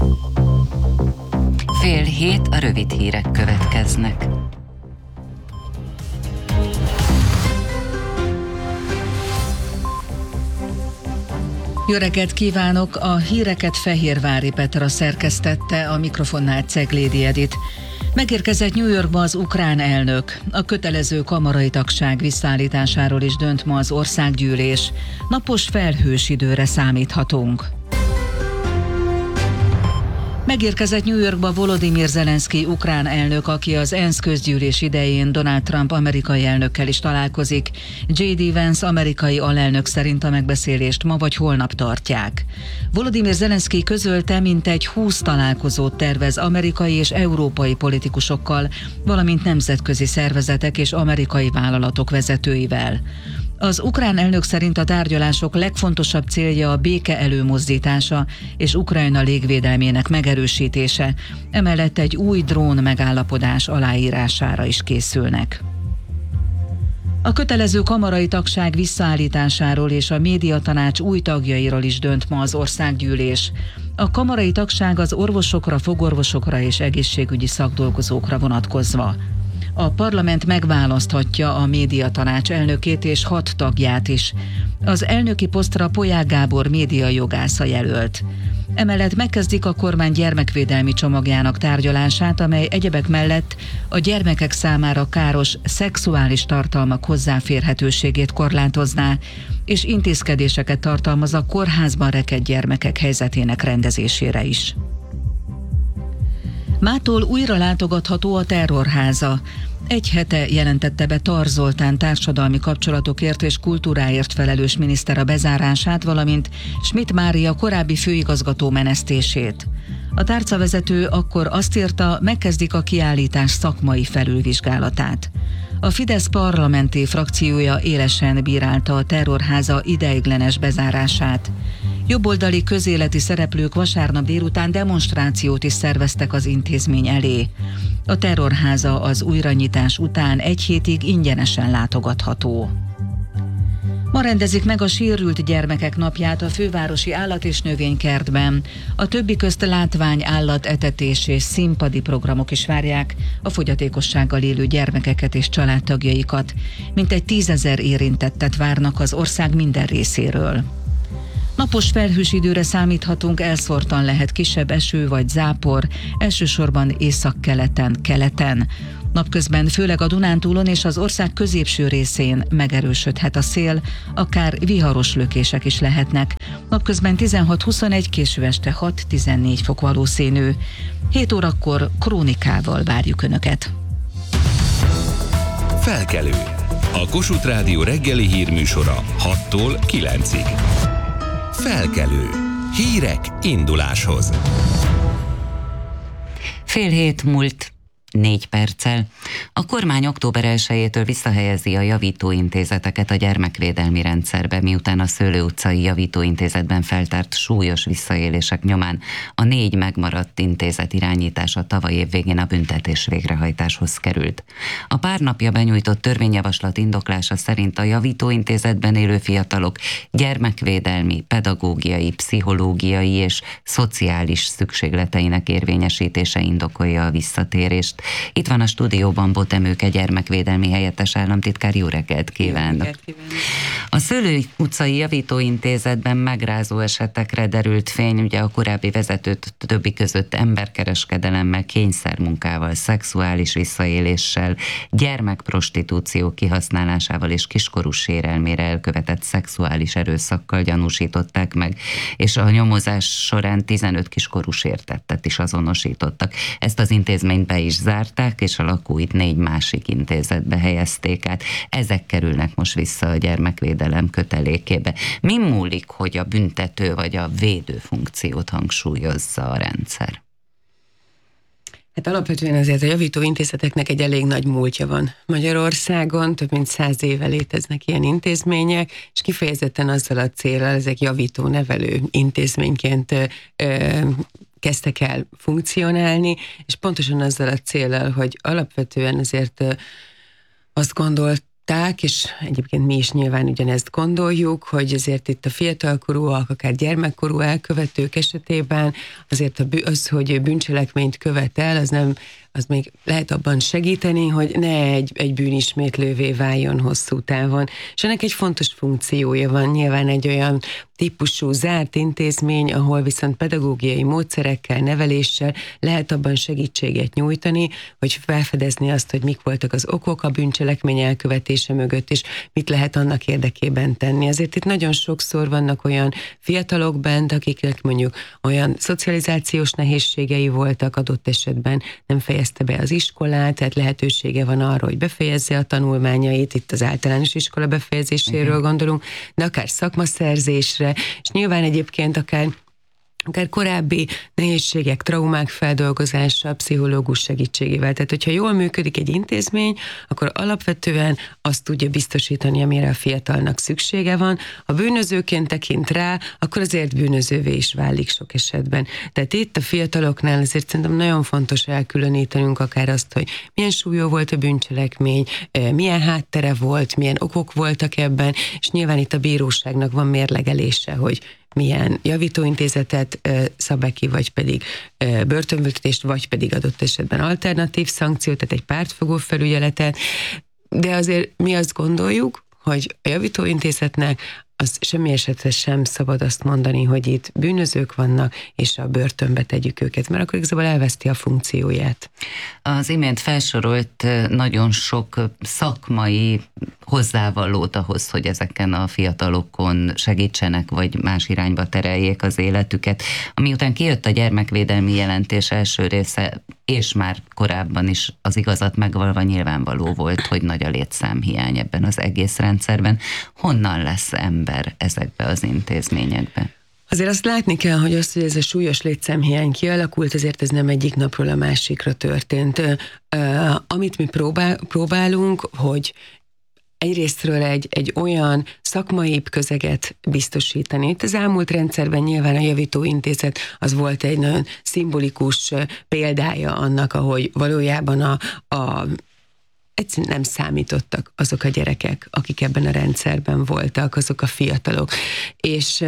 6:30 a rövid hírek következnek. Jó reggelt kívánok! A híreket Fehérvári Petra szerkesztette, a mikrofonnál Ceglédi Edit. Megérkezett New Yorkba az ukrán elnök. A kötelező kamarai tagság visszaállításáról is dönt ma az országgyűlés. Napos felhős időre számíthatunk. Megérkezett New Yorkba Volodymyr Zelenszky ukrán elnök, aki az ENSZ közgyűlés idején Donald Trump amerikai elnökkel is találkozik. J.D. Vance amerikai alelnök szerint a megbeszélést ma vagy holnap tartják. Volodymyr Zelenszky közölte, mintegy 20 találkozót tervez amerikai és európai politikusokkal, valamint nemzetközi szervezetek és amerikai vállalatok vezetőivel. Az ukrán elnök szerint a tárgyalások legfontosabb célja a béke előmozdítása és Ukrajna légvédelmének megerősítése, emellett egy új drón megállapodás aláírására is készülnek. A kötelező kamarai tagság visszaállításáról és a médiatanács új tagjairól is dönt ma az országgyűlés. A kamarai tagság az orvosokra, fogorvosokra és egészségügyi szakdolgozókra vonatkozva. A parlament megválaszthatja a médiatanács elnökét és 6 tagját is. Az elnöki posztra Polyák Gábor médiajogász a jelölt. Emellett megkezdik a kormány gyermekvédelmi csomagjának tárgyalását, amely egyebek mellett a gyermekek számára káros szexuális tartalmak hozzáférhetőségét korlátozná, és intézkedéseket tartalmaz a kórházban rekedt gyermekek helyzetének rendezésére is. Mától újra látogatható a Terrorháza. Egy hete jelentette be Tar Zoltán társadalmi kapcsolatokért és kultúráért felelős miniszter a bezárását, valamint Schmidt Mária korábbi főigazgató menesztését. A tárcavezető akkor azt írta, megkezdik a kiállítás szakmai felülvizsgálatát. A Fidesz parlamenti frakciója élesen bírálta a Terrorháza ideiglenes bezárását. Jobboldali közéleti szereplők vasárnap délután demonstrációt is szerveztek az intézmény elé. A Terrorháza az újranyitás után egy hétig ingyenesen látogatható. Ma rendezik meg a sérült gyermekek napját a fővárosi állat- és növénykertben. A többi közt látvány, állatetetés és színpadi programok is várják a fogyatékossággal élő gyermekeket és családtagjaikat. Mintegy 10 000 érintettet várnak az ország minden részéről. Napos felhős időre számíthatunk, elszórtan lehet kisebb eső vagy zápor, elsősorban északkeleten, keleten. Napközben főleg a Dunántúlon és az ország középső részén megerősödhet a szél, akár viharos lökések is lehetnek. Napközben 16-21, késő este 6-14 fok valószínű. 7 órakor krónikával várjuk Önöket. Felkelő. A Kossuth Rádió reggeli hírműsora 6-tól 9-ig. Felkelő. Hírek induláshoz. 6:30 múlt 4 perccel. A kormány október 1-től visszahelyezi a javítóintézeteket a gyermekvédelmi rendszerbe, miután a Szőlő utcai javítóintézetben feltárt súlyos visszaélések nyomán a 4 megmaradt intézet irányítása tavaly év végén a büntetés végrehajtáshoz került. A pár napja benyújtott törvényjavaslat indoklása szerint a javítóintézetben élő fiatalok gyermekvédelmi, pedagógiai, pszichológiai és szociális szükségleteinek érvényesítése indokolja a visszatérést. Itt van a stúdióban Botemőke gyermekvédelmi helyettes államtitkár, jó reggelt kívánok! A Szőlő utcai javítóintézetben megrázó esetekre derült fény, ugye a korábbi vezetőt többi között emberkereskedelemmel, kényszermunkával, szexuális visszaéléssel, gyermekprostitúció kihasználásával és kiskorú sérelmére elkövetett szexuális erőszakkal gyanúsították meg, és a nyomozás során 15 kiskorú sértettet is azonosítottak. Ezt az intézményt be is zárták, és a lakóit 4 másik intézetbe helyezték át. Ezek kerülnek most vissza a gyermekvédelem kötelékébe. Mi múlik, hogy a büntető vagy a védő funkciót hangsúlyozza a rendszer? Hát alapvetően azért a javítóintézeteknek egy elég nagy múltja van Magyarországon, több mint 100 éve léteznek ilyen intézmények, és kifejezetten azzal a céllal, ezek javító-nevelő intézményként kezdtek el funkcionálni, és pontosan azzal a céllal, hogy alapvetően azért azt gondolták, és egyébként mi is nyilván ugyanezt gondoljuk, hogy azért itt a fiatalkorúak, akár gyermekkorú elkövetők esetében azért az, hogy bűncselekményt követel, az még lehet abban segíteni, hogy ne egy bűnismétlővé váljon hosszú távon. És ennek egy fontos funkciója van, nyilván egy olyan típusú zárt intézmény, ahol viszont pedagógiai módszerekkel, neveléssel lehet abban segítséget nyújtani, hogy felfedezni azt, hogy mik voltak az okok a bűncselekmény elkövetése mögött, és mit lehet annak érdekében tenni. Azért itt nagyon sokszor vannak olyan fiatalok bent, akiknek mondjuk olyan szocializációs nehézségei voltak, adott esetben nem fejezte be az iskolát, tehát lehetősége van arra, hogy befejezze a tanulmányait, itt az általános iskola befejezéséről gondolunk, de akár szakmaszerzésre, és nyilván egyébként akár korábbi nehézségek, traumák feldolgozása, pszichológus segítségével. Tehát, hogyha jól működik egy intézmény, akkor alapvetően azt tudja biztosítani, amire a fiatalnak szüksége van. Ha bűnözőként tekint rá, akkor azért bűnözővé is válik sok esetben. Tehát itt a fiataloknál azért szerintem nagyon fontos elkülönítenünk akár azt, hogy milyen súlyú volt a bűncselekmény, milyen háttere volt, milyen okok voltak ebben, és nyilván itt a bíróságnak van mérlegelése, hogy milyen javítóintézetet szab ki, vagy pedig börtönbüntetést, vagy pedig adott esetben alternatív szankciót, tehát egy pártfogó felügyeletet. De azért mi azt gondoljuk, hogy a javítóintézetnek az semmi esetre sem szabad azt mondani, hogy itt bűnözők vannak, és a börtönbe tegyük őket, mert akkor igazából elveszti a funkcióját. Az imént felsorolt nagyon sok szakmai hozzávalót ahhoz, hogy ezeken a fiatalokon segítsenek, vagy más irányba tereljék az életüket. Amiután kijött a gyermekvédelmi jelentés első része, és már korábban is az igazat megvalva nyilvánvaló volt, hogy nagy a létszámhiány ebben az egész rendszerben. Honnan lesz ember ezekbe az intézményekbe? Azért azt látni kell, hogy ez a súlyos létszámhiány kialakult, ezért ez nem egyik napról a másikra történt. Amit mi próbálunk, hogy egyrésztről egy olyan szakmaibb közeget biztosítani. Itt az elmúlt rendszerben nyilván a javítóintézet az volt egy nagyon szimbolikus példája annak, ahogy valójában a egyszerűen nem számítottak azok a gyerekek, akik ebben a rendszerben voltak, azok a fiatalok. És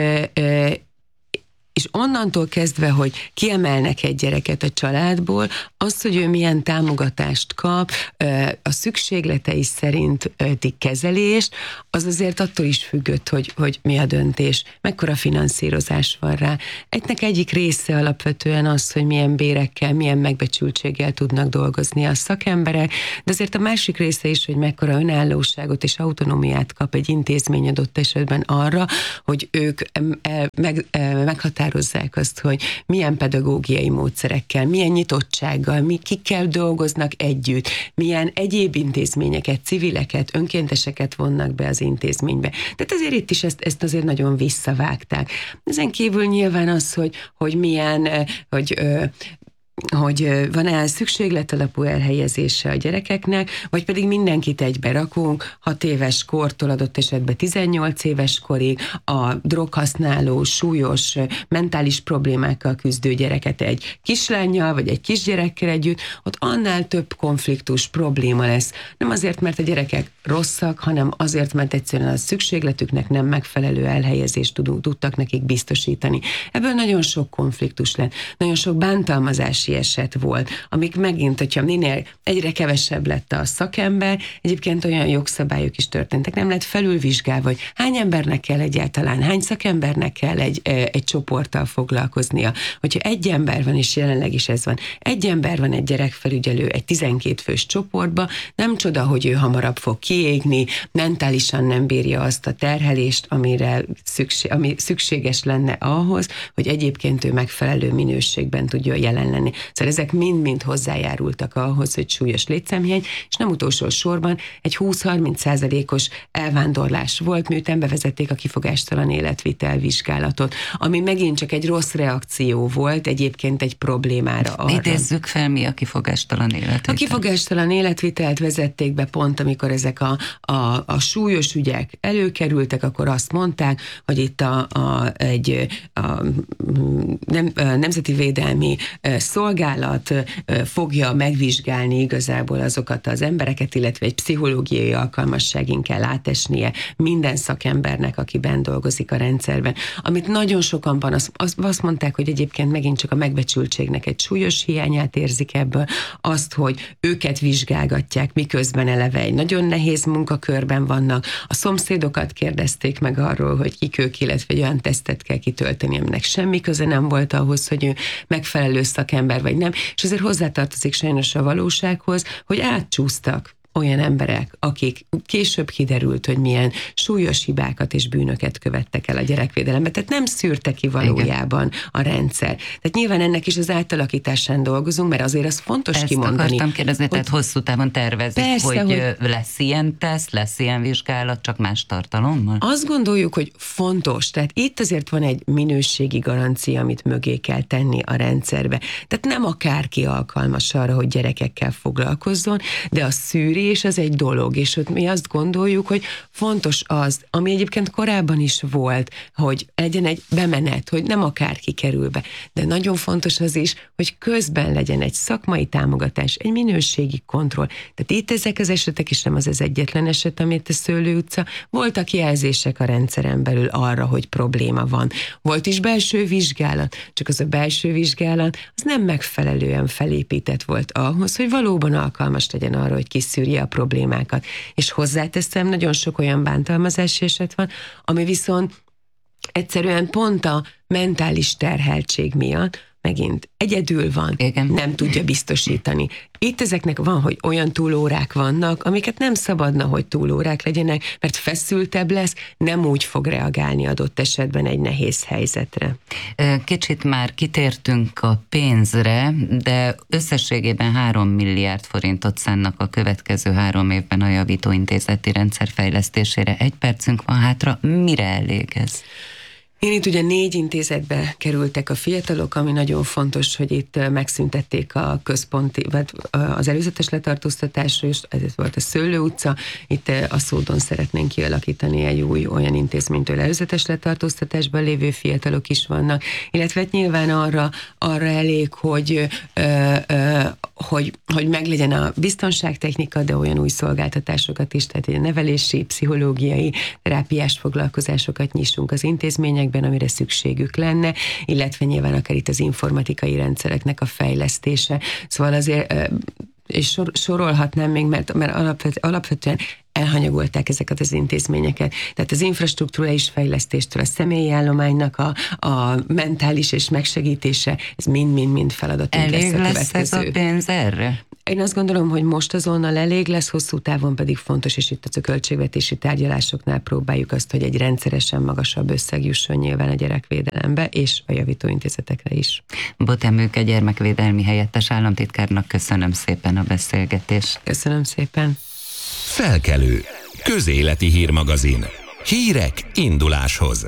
onnantól kezdve, hogy kiemelnek egy gyereket a családból, az, hogy ő milyen támogatást kap, a szükségletei szerinti kezelést, az azért attól is függött, hogy mi a döntés, mekkora finanszírozás van rá. Egyik része alapvetően az, hogy milyen bérekkel, milyen megbecsültséggel tudnak dolgozni a szakemberek, de azért a másik része is, hogy mekkora önállóságot és autonómiát kap egy intézmény adott esetben arra, hogy ők meghatározzák azt, hogy milyen pedagógiai módszerekkel, milyen nyitottsággal, kikkel dolgoznak együtt, milyen egyéb intézményeket, civileket, önkénteseket vonnak be az intézménybe. Tehát azért itt is ezt azért nagyon visszavágták. Ezen kívül nyilván az, hogy milyen, hogy van-e szükségletalapú elhelyezése a gyerekeknek, vagy pedig mindenkit egybe rakunk, 6 éves kortól adott esetben 18 éves korig, a droghasználó, súlyos mentális problémákkal küzdő gyereket egy kislánnyal, vagy egy kisgyerekkel együtt, ott annál több konfliktus, probléma lesz. Nem azért, mert a gyerekek rosszak, hanem azért, mert egyszerűen a szükségletüknek nem megfelelő elhelyezést tudtak nekik biztosítani. Ebből nagyon sok konfliktus lett, nagyon sok bántalmazás eset volt, amik megint, hogyha minél egyre kevesebb lett a szakember, egyébként olyan jogszabályok is történtek, nem lett felülvizsgálva, hogy hány embernek kell egyáltalán, hány szakembernek kell egy csoporttal foglalkoznia. Hogyha egy ember van, és jelenleg is ez van, egy ember van egy gyerekfelügyelő egy 12 fős csoportba, nem csoda, hogy ő hamarabb fog kiégni, mentálisan nem bírja azt a terhelést, ami szükséges lenne ahhoz, hogy egyébként ő megfelelő minőségben tudjon jelen lenni. Szóval ezek mind-mind hozzájárultak ahhoz, hogy súlyos létszámhiány, és nem utolsó sorban egy 20-30%-os elvándorlás volt, miután bevezették a kifogástalan életvitel vizsgálatot, ami megint csak egy rossz reakció volt egyébként egy problémára arra. Idézzük fel, mi a kifogástalan életvitel? A kifogástalan életvitelt vezették be pont, amikor ezek a súlyos ügyek előkerültek, akkor azt mondták, hogy itt egy Nemzeti Védelmi Szolgálat fogja megvizsgálni igazából azokat az embereket, illetve egy pszichológiai alkalmasságin kell átesnie minden szakembernek, aki benn dolgozik a rendszerben. Amit nagyon sokan van, azt mondták, hogy egyébként megint csak a megbecsültségnek egy súlyos hiányát érzik ebből, azt, hogy őket vizsgálgatják, miközben eleve egy nagyon nehéz munkakörben vannak. A szomszédokat kérdezték meg arról, hogy kik ők, illetve egy olyan tesztet kell kitölteni, aminek semmi köze nem volt ahhoz, hogy ő megfelelő szakember vagy nem, és azért hozzátartozik sajnos a valósághoz, hogy átcsúsztak olyan emberek, akik később kiderült, hogy milyen súlyos hibákat és bűnöket követtek el a gyerekvédelemben. Tehát nem szűrte ki valójában a rendszer. Tehát nyilván ennek is az átalakításán dolgozunk, mert azért az fontos ezt kimondani. Ezt akartam kérdezni, tehát hosszú távon tervezik, persze, hogy lesz ilyen teszt, lesz ilyen vizsgálat, csak más tartalommal? Azt gondoljuk, hogy fontos. Tehát itt azért van egy minőségi garancia, amit mögé kell tenni a rendszerbe. Tehát nem akárki alkalmas arra, hogy gyerekekkel foglalkozzon, de a szűrés az egy dolog, és ott mi azt gondoljuk, hogy fontos az, ami egyébként korábban is volt, hogy legyen egy bemenet, hogy nem akárki kerül be, de nagyon fontos az is, hogy közben legyen egy szakmai támogatás, egy minőségi kontroll. Tehát itt ezek az esetek is nem az egyetlen eset, amit a Szőlő utca. Voltak jelzések a rendszeren belül arra, hogy probléma van. Volt is belső vizsgálat, csak az a belső vizsgálat az nem megfelelően felépített volt ahhoz, hogy valóban alkalmas legyen arra, hogy kiszűrje a problémákat. És hozzáteszem, nagyon sok olyan bántalmazási eset van, ami viszont egyszerűen pont a mentális terheltség miatt megint egyedül van, igen, nem tudja biztosítani. Itt ezeknek van, hogy olyan túlórák vannak, amiket nem szabadna, hogy túlórák legyenek, mert feszültebb lesz, nem úgy fog reagálni adott esetben egy nehéz helyzetre. Kicsit már kitértünk a pénzre, de összességében 3 milliárd forintot szánnak a következő 3 évben a javítóintézeti rendszer fejlesztésére. 1 percünk van hátra, mire elég ez? Én itt ugye 4 intézetbe kerültek a fiatalok, ami nagyon fontos, hogy itt megszüntették a központi, vagy az előzetes letartóztatásra, és ez volt a Szőlő utca. Itt a Szódon szeretnénk kialakítani egy új olyan intézménytől előzetes letartóztatásban lévő fiatalok is vannak, illetve nyilván arra elég, hogy meglegyen a biztonságtechnika, de olyan új szolgáltatásokat is, tehát egy nevelési, pszichológiai, terápiás foglalkozásokat nyissunk az intézményekben, amire szükségük lenne, illetve nyilván akár itt az informatikai rendszereknek a fejlesztése. Szóval azért, és sorolhatnám még, mert alapvetően elhanyagolták ezeket az intézményeket. Tehát az infrastruktúrális fejlesztéstől a személyi állománynak a mentális és megsegítése, ez mind feladatunk lesz a következő. Elég lesz ez a pénz erre? Én azt gondolom, hogy most azonnal elég lesz, hosszú távon pedig fontos, és itt a költségvetési tárgyalásoknál próbáljuk azt, hogy egy rendszeresen magasabb összeg jusson nyilván a gyerekvédelembe, és a javítóintézetekre is. Botemőke gyermekvédelmi helyettes államtitkárnak köszönöm szépen a beszélgetést. Köszönöm szépen. Felkelő. Közéleti hírmagazin. Hírek induláshoz.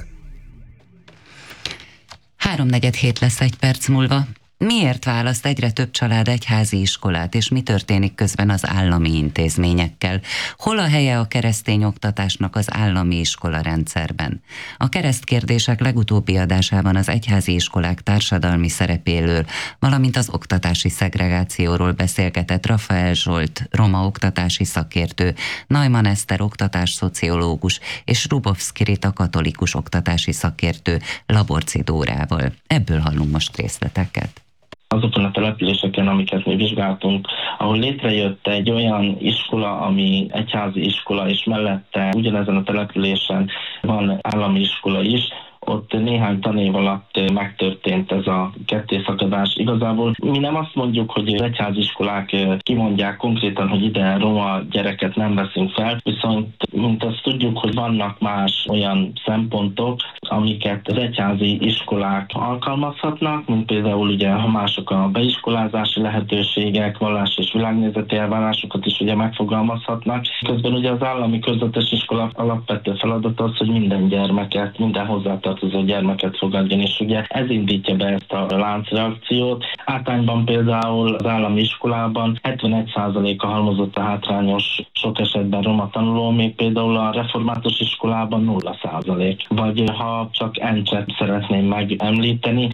3:47 lesz 1 perc múlva. Miért választ egyre több család egyházi iskolát, és mi történik közben az állami intézményekkel? Hol a helye a keresztény oktatásnak az állami iskola rendszerben? A keresztkérdések legutóbbi adásában az egyházi iskolák társadalmi szerepéről, valamint az oktatási szegregációról beszélgetett Rafael Zsolt, roma oktatási szakértő, Neumann Eszter oktatásszociológus és Rubovszki Rita katolikus oktatási szakértő Laborci Dórával. Ebből hallunk most részleteket. Azokon a településeken, amiket mi vizsgáltunk, ahol létrejött egy olyan iskola, ami egyházi iskola, és mellette ugyanezen a településen van állami iskola is, ott néhány tanév alatt megtörtént ez a kettészakadás. Igazából mi nem azt mondjuk, hogy az egyháziskolák kimondják konkrétan, hogy ide roma gyereket nem veszünk fel, viszont mint azt tudjuk, hogy vannak más olyan szempontok, amiket az egyházi iskolák alkalmazhatnak, mint például ugye mások a beiskolázási lehetőségek, vallás és világnézeti elvárásokat is ugye megfogalmazhatnak. Közben ugye az állami közvetes iskola alapvető feladat az, hogy minden gyermeket, minden hozzátartozó gyermeket fogadjon, és ugye ez indítja be ezt a láncreakciót. Általányban például az állami iskolában 71%-a halmozott a hátrányos, sok esetben roma tanuló, még például a református iskolában 0%. Vagy ha csak Encset szeretném megemlíteni,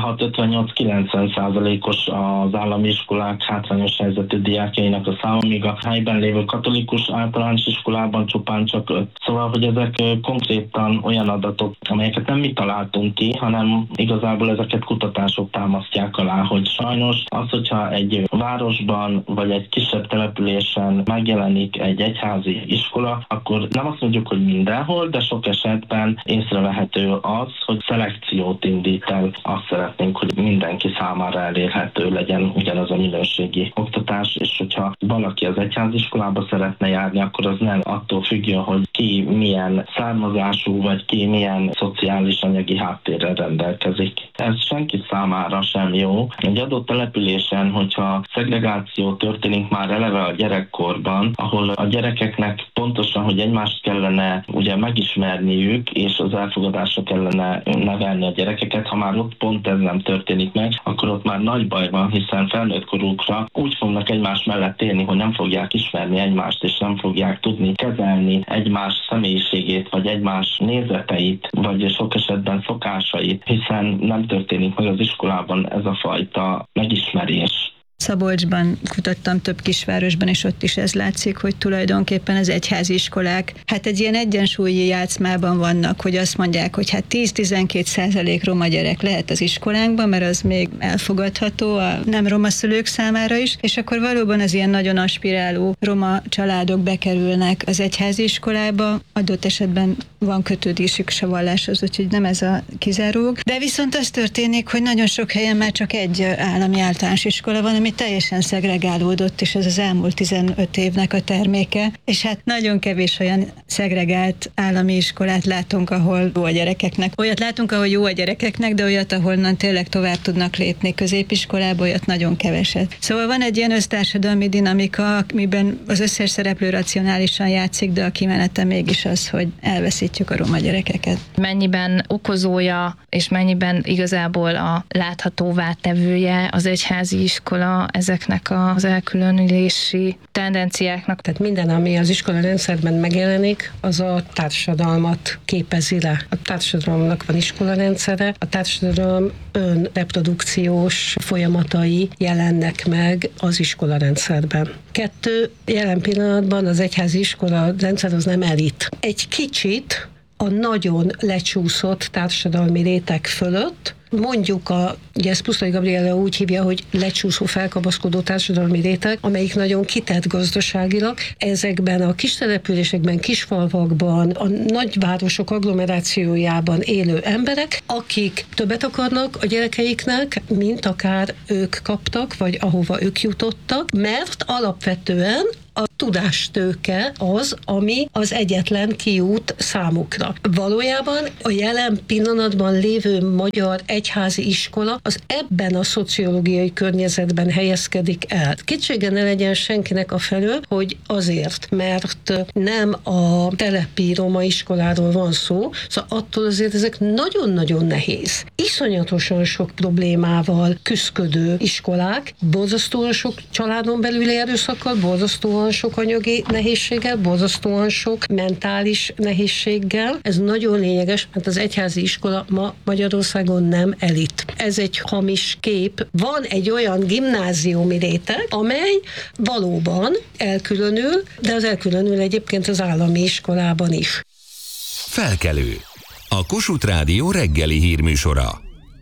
56-58-90%-os az állami iskolák hátrányos helyzetű diákjainak a száma, míg a helyben lévő katolikus általános iskolában csupán csak 5. Szóval, hogy ezek konkrétan olyan adatok, amelyeket nem mi találtunk ki, hanem igazából ezeket kutatások támasztják alá, hogy sajnos az, hogyha egy városban vagy egy kisebb településen megjelenik egy egyházi iskola, akkor nem azt mondjuk, hogy mindenhol, de sok esetben észrevehető az, hogy szelekciót indít el. Azt szeretnénk, hogy mindenki számára elérhető legyen ugyanaz a minőségi oktatás, és hogyha valaki az egyháziskolába szeretne járni, akkor az nem attól függő, hogy ki milyen származású, vagy ki milyen szociális anyagi háttérrel rendelkezik. Ez senki számára sem jó. Egy adott településen, hogyha szegregáció történik már eleve a gyerekkorban, ahol a gyerekeknek pontosan, hogy egymást kellene ugye megismerniük, és az elfogadásra kellene nevelni a gyerekeket, ha már ott pont ez nem történik meg, akkor ott már nagy baj van, hiszen felnőtt korukra úgy fognak egymás mellett élni, hogy nem fogják ismerni egymást, és nem fogják tudni kezelni egymás személyiségét, vagy egymás nézeteit, vagy sok esetben szokásait, hiszen nem történik meg az iskolában ez a fajta megismerés. Szabolcsban kutattam több kisvárosban, és ott is ez látszik, hogy tulajdonképpen az egyházi iskolák hát egy ilyen egyensúlyi játszmában vannak, hogy azt mondják, hogy hát 10-12% roma gyerek lehet az iskolánkban, mert az még elfogadható a nem roma szülők számára is, és akkor valóban az ilyen nagyon aspiráló roma családok bekerülnek az egyházi iskolába, adott esetben van kötődésük a valláshoz, úgyhogy nem ez a kizárók. De viszont az történik, hogy nagyon sok helyen már csak egy állami általános iskola van, ami ami teljesen szegregálódott, és ez az elmúlt 15 évnek a terméke, és hát nagyon kevés olyan szegregált állami iskolát látunk, ahol jó a gyerekeknek. Olyat látunk, ahol jó a gyerekeknek, de olyat, ahonnan tényleg tovább tudnak lépni középiskolába, olyat nagyon keveset. Szóval van egy ilyen össztársadalmi dinamika, amiben az összes szereplő racionálisan játszik, de a kimenete mégis az, hogy elveszítjük a roma gyerekeket. Mennyiben okozója, és mennyiben igazából a láthatóvá tevője az egyházi iskola ezeknek az elkülönülési tendenciáknak. Tehát minden, ami az iskola rendszerben megjelenik, az a társadalmat képezi le. A társadalomnak van iskolarendszere, a társadalom önreprodukciós folyamatai jelennek meg az iskolarendszerben. 2, jelen pillanatban az egyházi iskola rendszer az nem elit. Egy kicsit a nagyon lecsúszott társadalmi réteg fölött, mondjuk ugye ezt Pusztai Gabriella úgy hívja, hogy lecsúszó, felkapaszkodó társadalmi réteg, amelyik nagyon kitett gazdaságilag. Ezekben a kis településekben, kisfalvakban, a nagyvárosok agglomerációjában élő emberek, akik többet akarnak a gyerekeiknek, mint akár ők kaptak, vagy ahova ők jutottak, mert alapvetően a tudástőke az, ami az egyetlen kiút számukra. Valójában a jelen pillanatban lévő magyar egyházi iskola az ebben a szociológiai környezetben helyezkedik el. Kétsége ne legyen senkinek a felől, hogy azért, mert nem a telepi roma iskoláról van szó, szóval attól azért ezek nagyon-nagyon nehéz. Iszonyatosan sok problémával küszködő iskolák, borzasztóan sok családon belüli erőszakkal, borzasztóan sok anyagi nehézséggel, borzasztóan sok mentális nehézséggel. Ez nagyon lényeges, mert az egyházi iskola ma Magyarországon nem elit. Ez egy hamis kép. Van egy olyan gimnáziumi réteg, amely valóban elkülönül, de az elkülönül egyébként az állami iskolában is. Felkelő. A Kossuth Rádió reggeli hírműsora.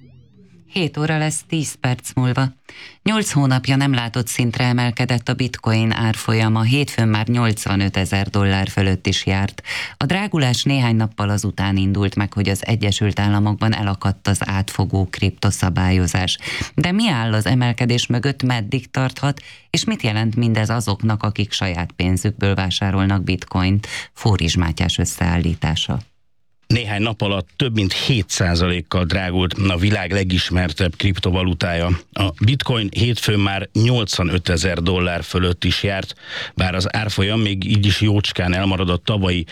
7 óra lesz 10 perc múlva. 8 hónapja nem látott szintre emelkedett a bitcoin árfolyama, hétfőn már $85,000 fölött is járt. A drágulás néhány nappal azután indult meg, hogy az Egyesült Államokban elakadt az átfogó kriptoszabályozás. De mi áll az emelkedés mögött, meddig tarthat, és mit jelent mindez azoknak, akik saját pénzükből vásárolnak bitcoint? Fóris Mátyás összeállítása. Néhány nap alatt több mint 7%-kal drágult a világ legismertebb kriptovalutája. A bitcoin hétfőn már $85,000 fölött is járt, bár az árfolyam még így is jócskán elmarad a tavalyi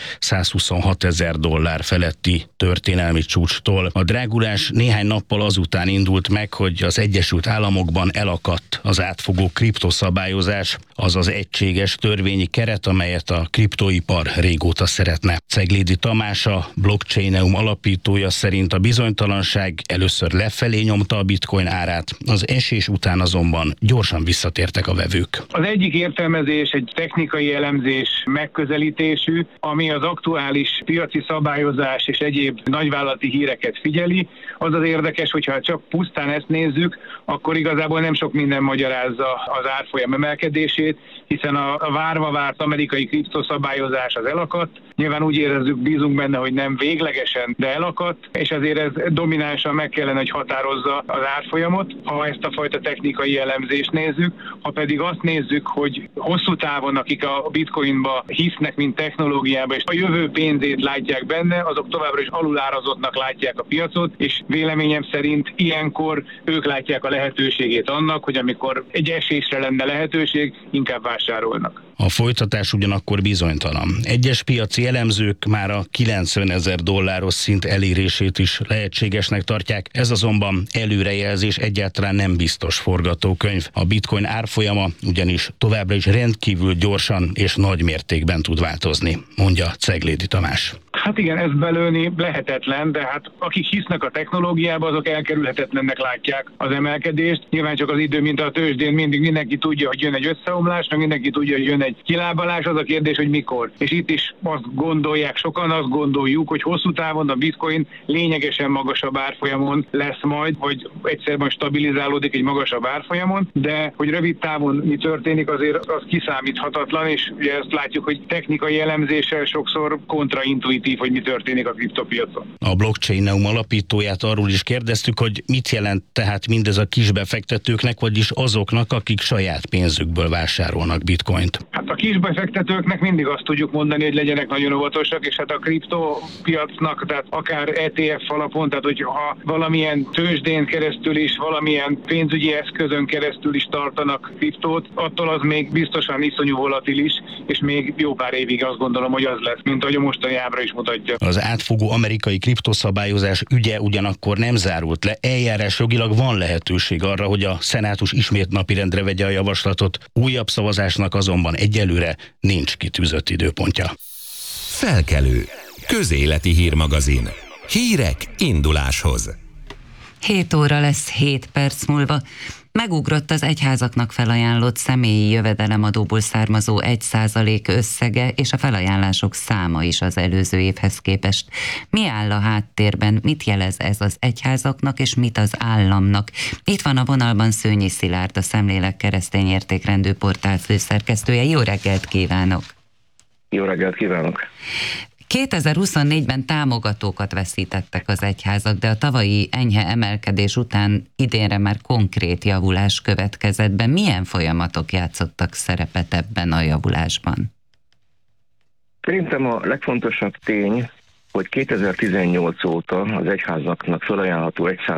$126,000 feletti történelmi csúcstól. A drágulás néhány nappal azután indult meg, hogy az Egyesült Államokban elakadt az átfogó kriptoszabályozás, azaz egységes törvényi keret, amelyet a kriptoipar régóta szeretne. Ceglédi Tamás, a Blockchaineum alapítója szerint a bizonytalanság először lefelé nyomta a bitcoin árát, az esés után azonban gyorsan visszatértek a vevők. Az egyik értelmezés egy technikai elemzés megközelítésű, ami az aktuális piaci szabályozás és egyéb nagyvállalati híreket figyeli. Az az érdekes, hogyha csak pusztán ezt nézzük, akkor igazából nem sok minden magyarázza az árfolyam emelkedését, hiszen a várva várt amerikai kriptoszabályozás az elakadt. Nyilván úgy érezzük, bízunk benne, hogy nem véglegesen, de elakadt, és ezért ez dominánsan meg kellene, hogy határozza az árfolyamot, ha ezt a fajta technikai elemzést nézzük. Ha pedig azt nézzük, hogy hosszú távon, akik a bitcoinba hisznek, mint technológiába, és a jövő pénzét látják benne, azok továbbra is alulárazottnak látják a piacot, és véleményem szerint ilyenkor ők látják a lehetőségét annak, hogy amikor egy esésre lenne lehetőség, inkább vásárolnak. A folytatás ugyanakkor bizonytalan. Egyes piaci elemzők már a $90,000 szint elérését is lehetségesnek tartják, ez azonban előrejelzés, egyáltalán nem biztos forgatókönyv. A bitcoin árfolyama ugyanis továbbra is rendkívül gyorsan és nagy mértékben tud változni, mondja Ceglédi Tamás. Hát igen, ez belőni lehetetlen, de hát akik hisznek a technológiába, azok elkerülhetetlennek látják az emelkedést. Nyilván csak az idő, mint a tőzsdén, mindig mindenki tudja, hogy jön egy összeomlás, meg mindenki tudja, hogy jön jön egy kilábalás, az a kérdés, hogy mikor. És itt is azt gondolják, sokan azt gondoljuk, hogy hosszú távon a bitcoin lényegesen magasabb árfolyamon lesz majd, vagy egyszer majd stabilizálódik egy magasabb árfolyamon, de hogy rövid távon mi történik, azért az kiszámíthatatlan, és ugye ezt látjuk, hogy technikai elemzéssel sokszor kontraintuitív, hogy mi történik a kriptopiacon. A Blockchain Neum alapítóját arról is kérdeztük, hogy mit jelent tehát mindez a kisbefektetőknek, vagyis azoknak, akik saját pénzükből vásárolnak bitcoint. Hát a kisbefektetőknek mindig azt tudjuk mondani, hogy legyenek nagyon óvatosak, és hát a kriptopiacnak, tehát akár ETF alapon, tehát hogyha valamilyen tőzsdén keresztül is, valamilyen pénzügyi eszközön keresztül is tartanak kriptót, attól az még biztosan iszonyú volatilis, és még jó pár évig azt gondolom, hogy az lesz, mint ahogy a mostani ábra is mutatja. Az átfogó amerikai kriptoszabályozás ügye ugyanakkor nem zárult le. Eljárásjogilag van lehetőség arra, hogy a szenátus ismét napirendre vegye a javaslatot. Újabb szavazásnak azonban egyelőre nincs kitűzött időpontja. Felkelő. Közéleti hírmagazin. Hírek induláshoz. 7 óra lesz 7 perc múlva. Megugrott az egyházaknak felajánlott személyi jövedelemadóból származó 1% összege, és a felajánlások száma is az előző évhez képest. Mi áll a háttérben, mit jelez ez az egyházaknak, és mit az államnak? Itt van a vonalban Szőnyi Szilárd, a Szemlélek Keresztény Értékrendű portál főszerkesztője. Jó reggelt kívánok! Jó reggelt kívánok! 2024-ben támogatókat veszítettek az egyházak, de a tavalyi enyhe emelkedés után idénre már konkrét javulás következett be. Milyen folyamatok játszottak szerepet ebben a javulásban? Szerintem a legfontosabb tény, hogy 2018 óta az egyházaknak felajánlható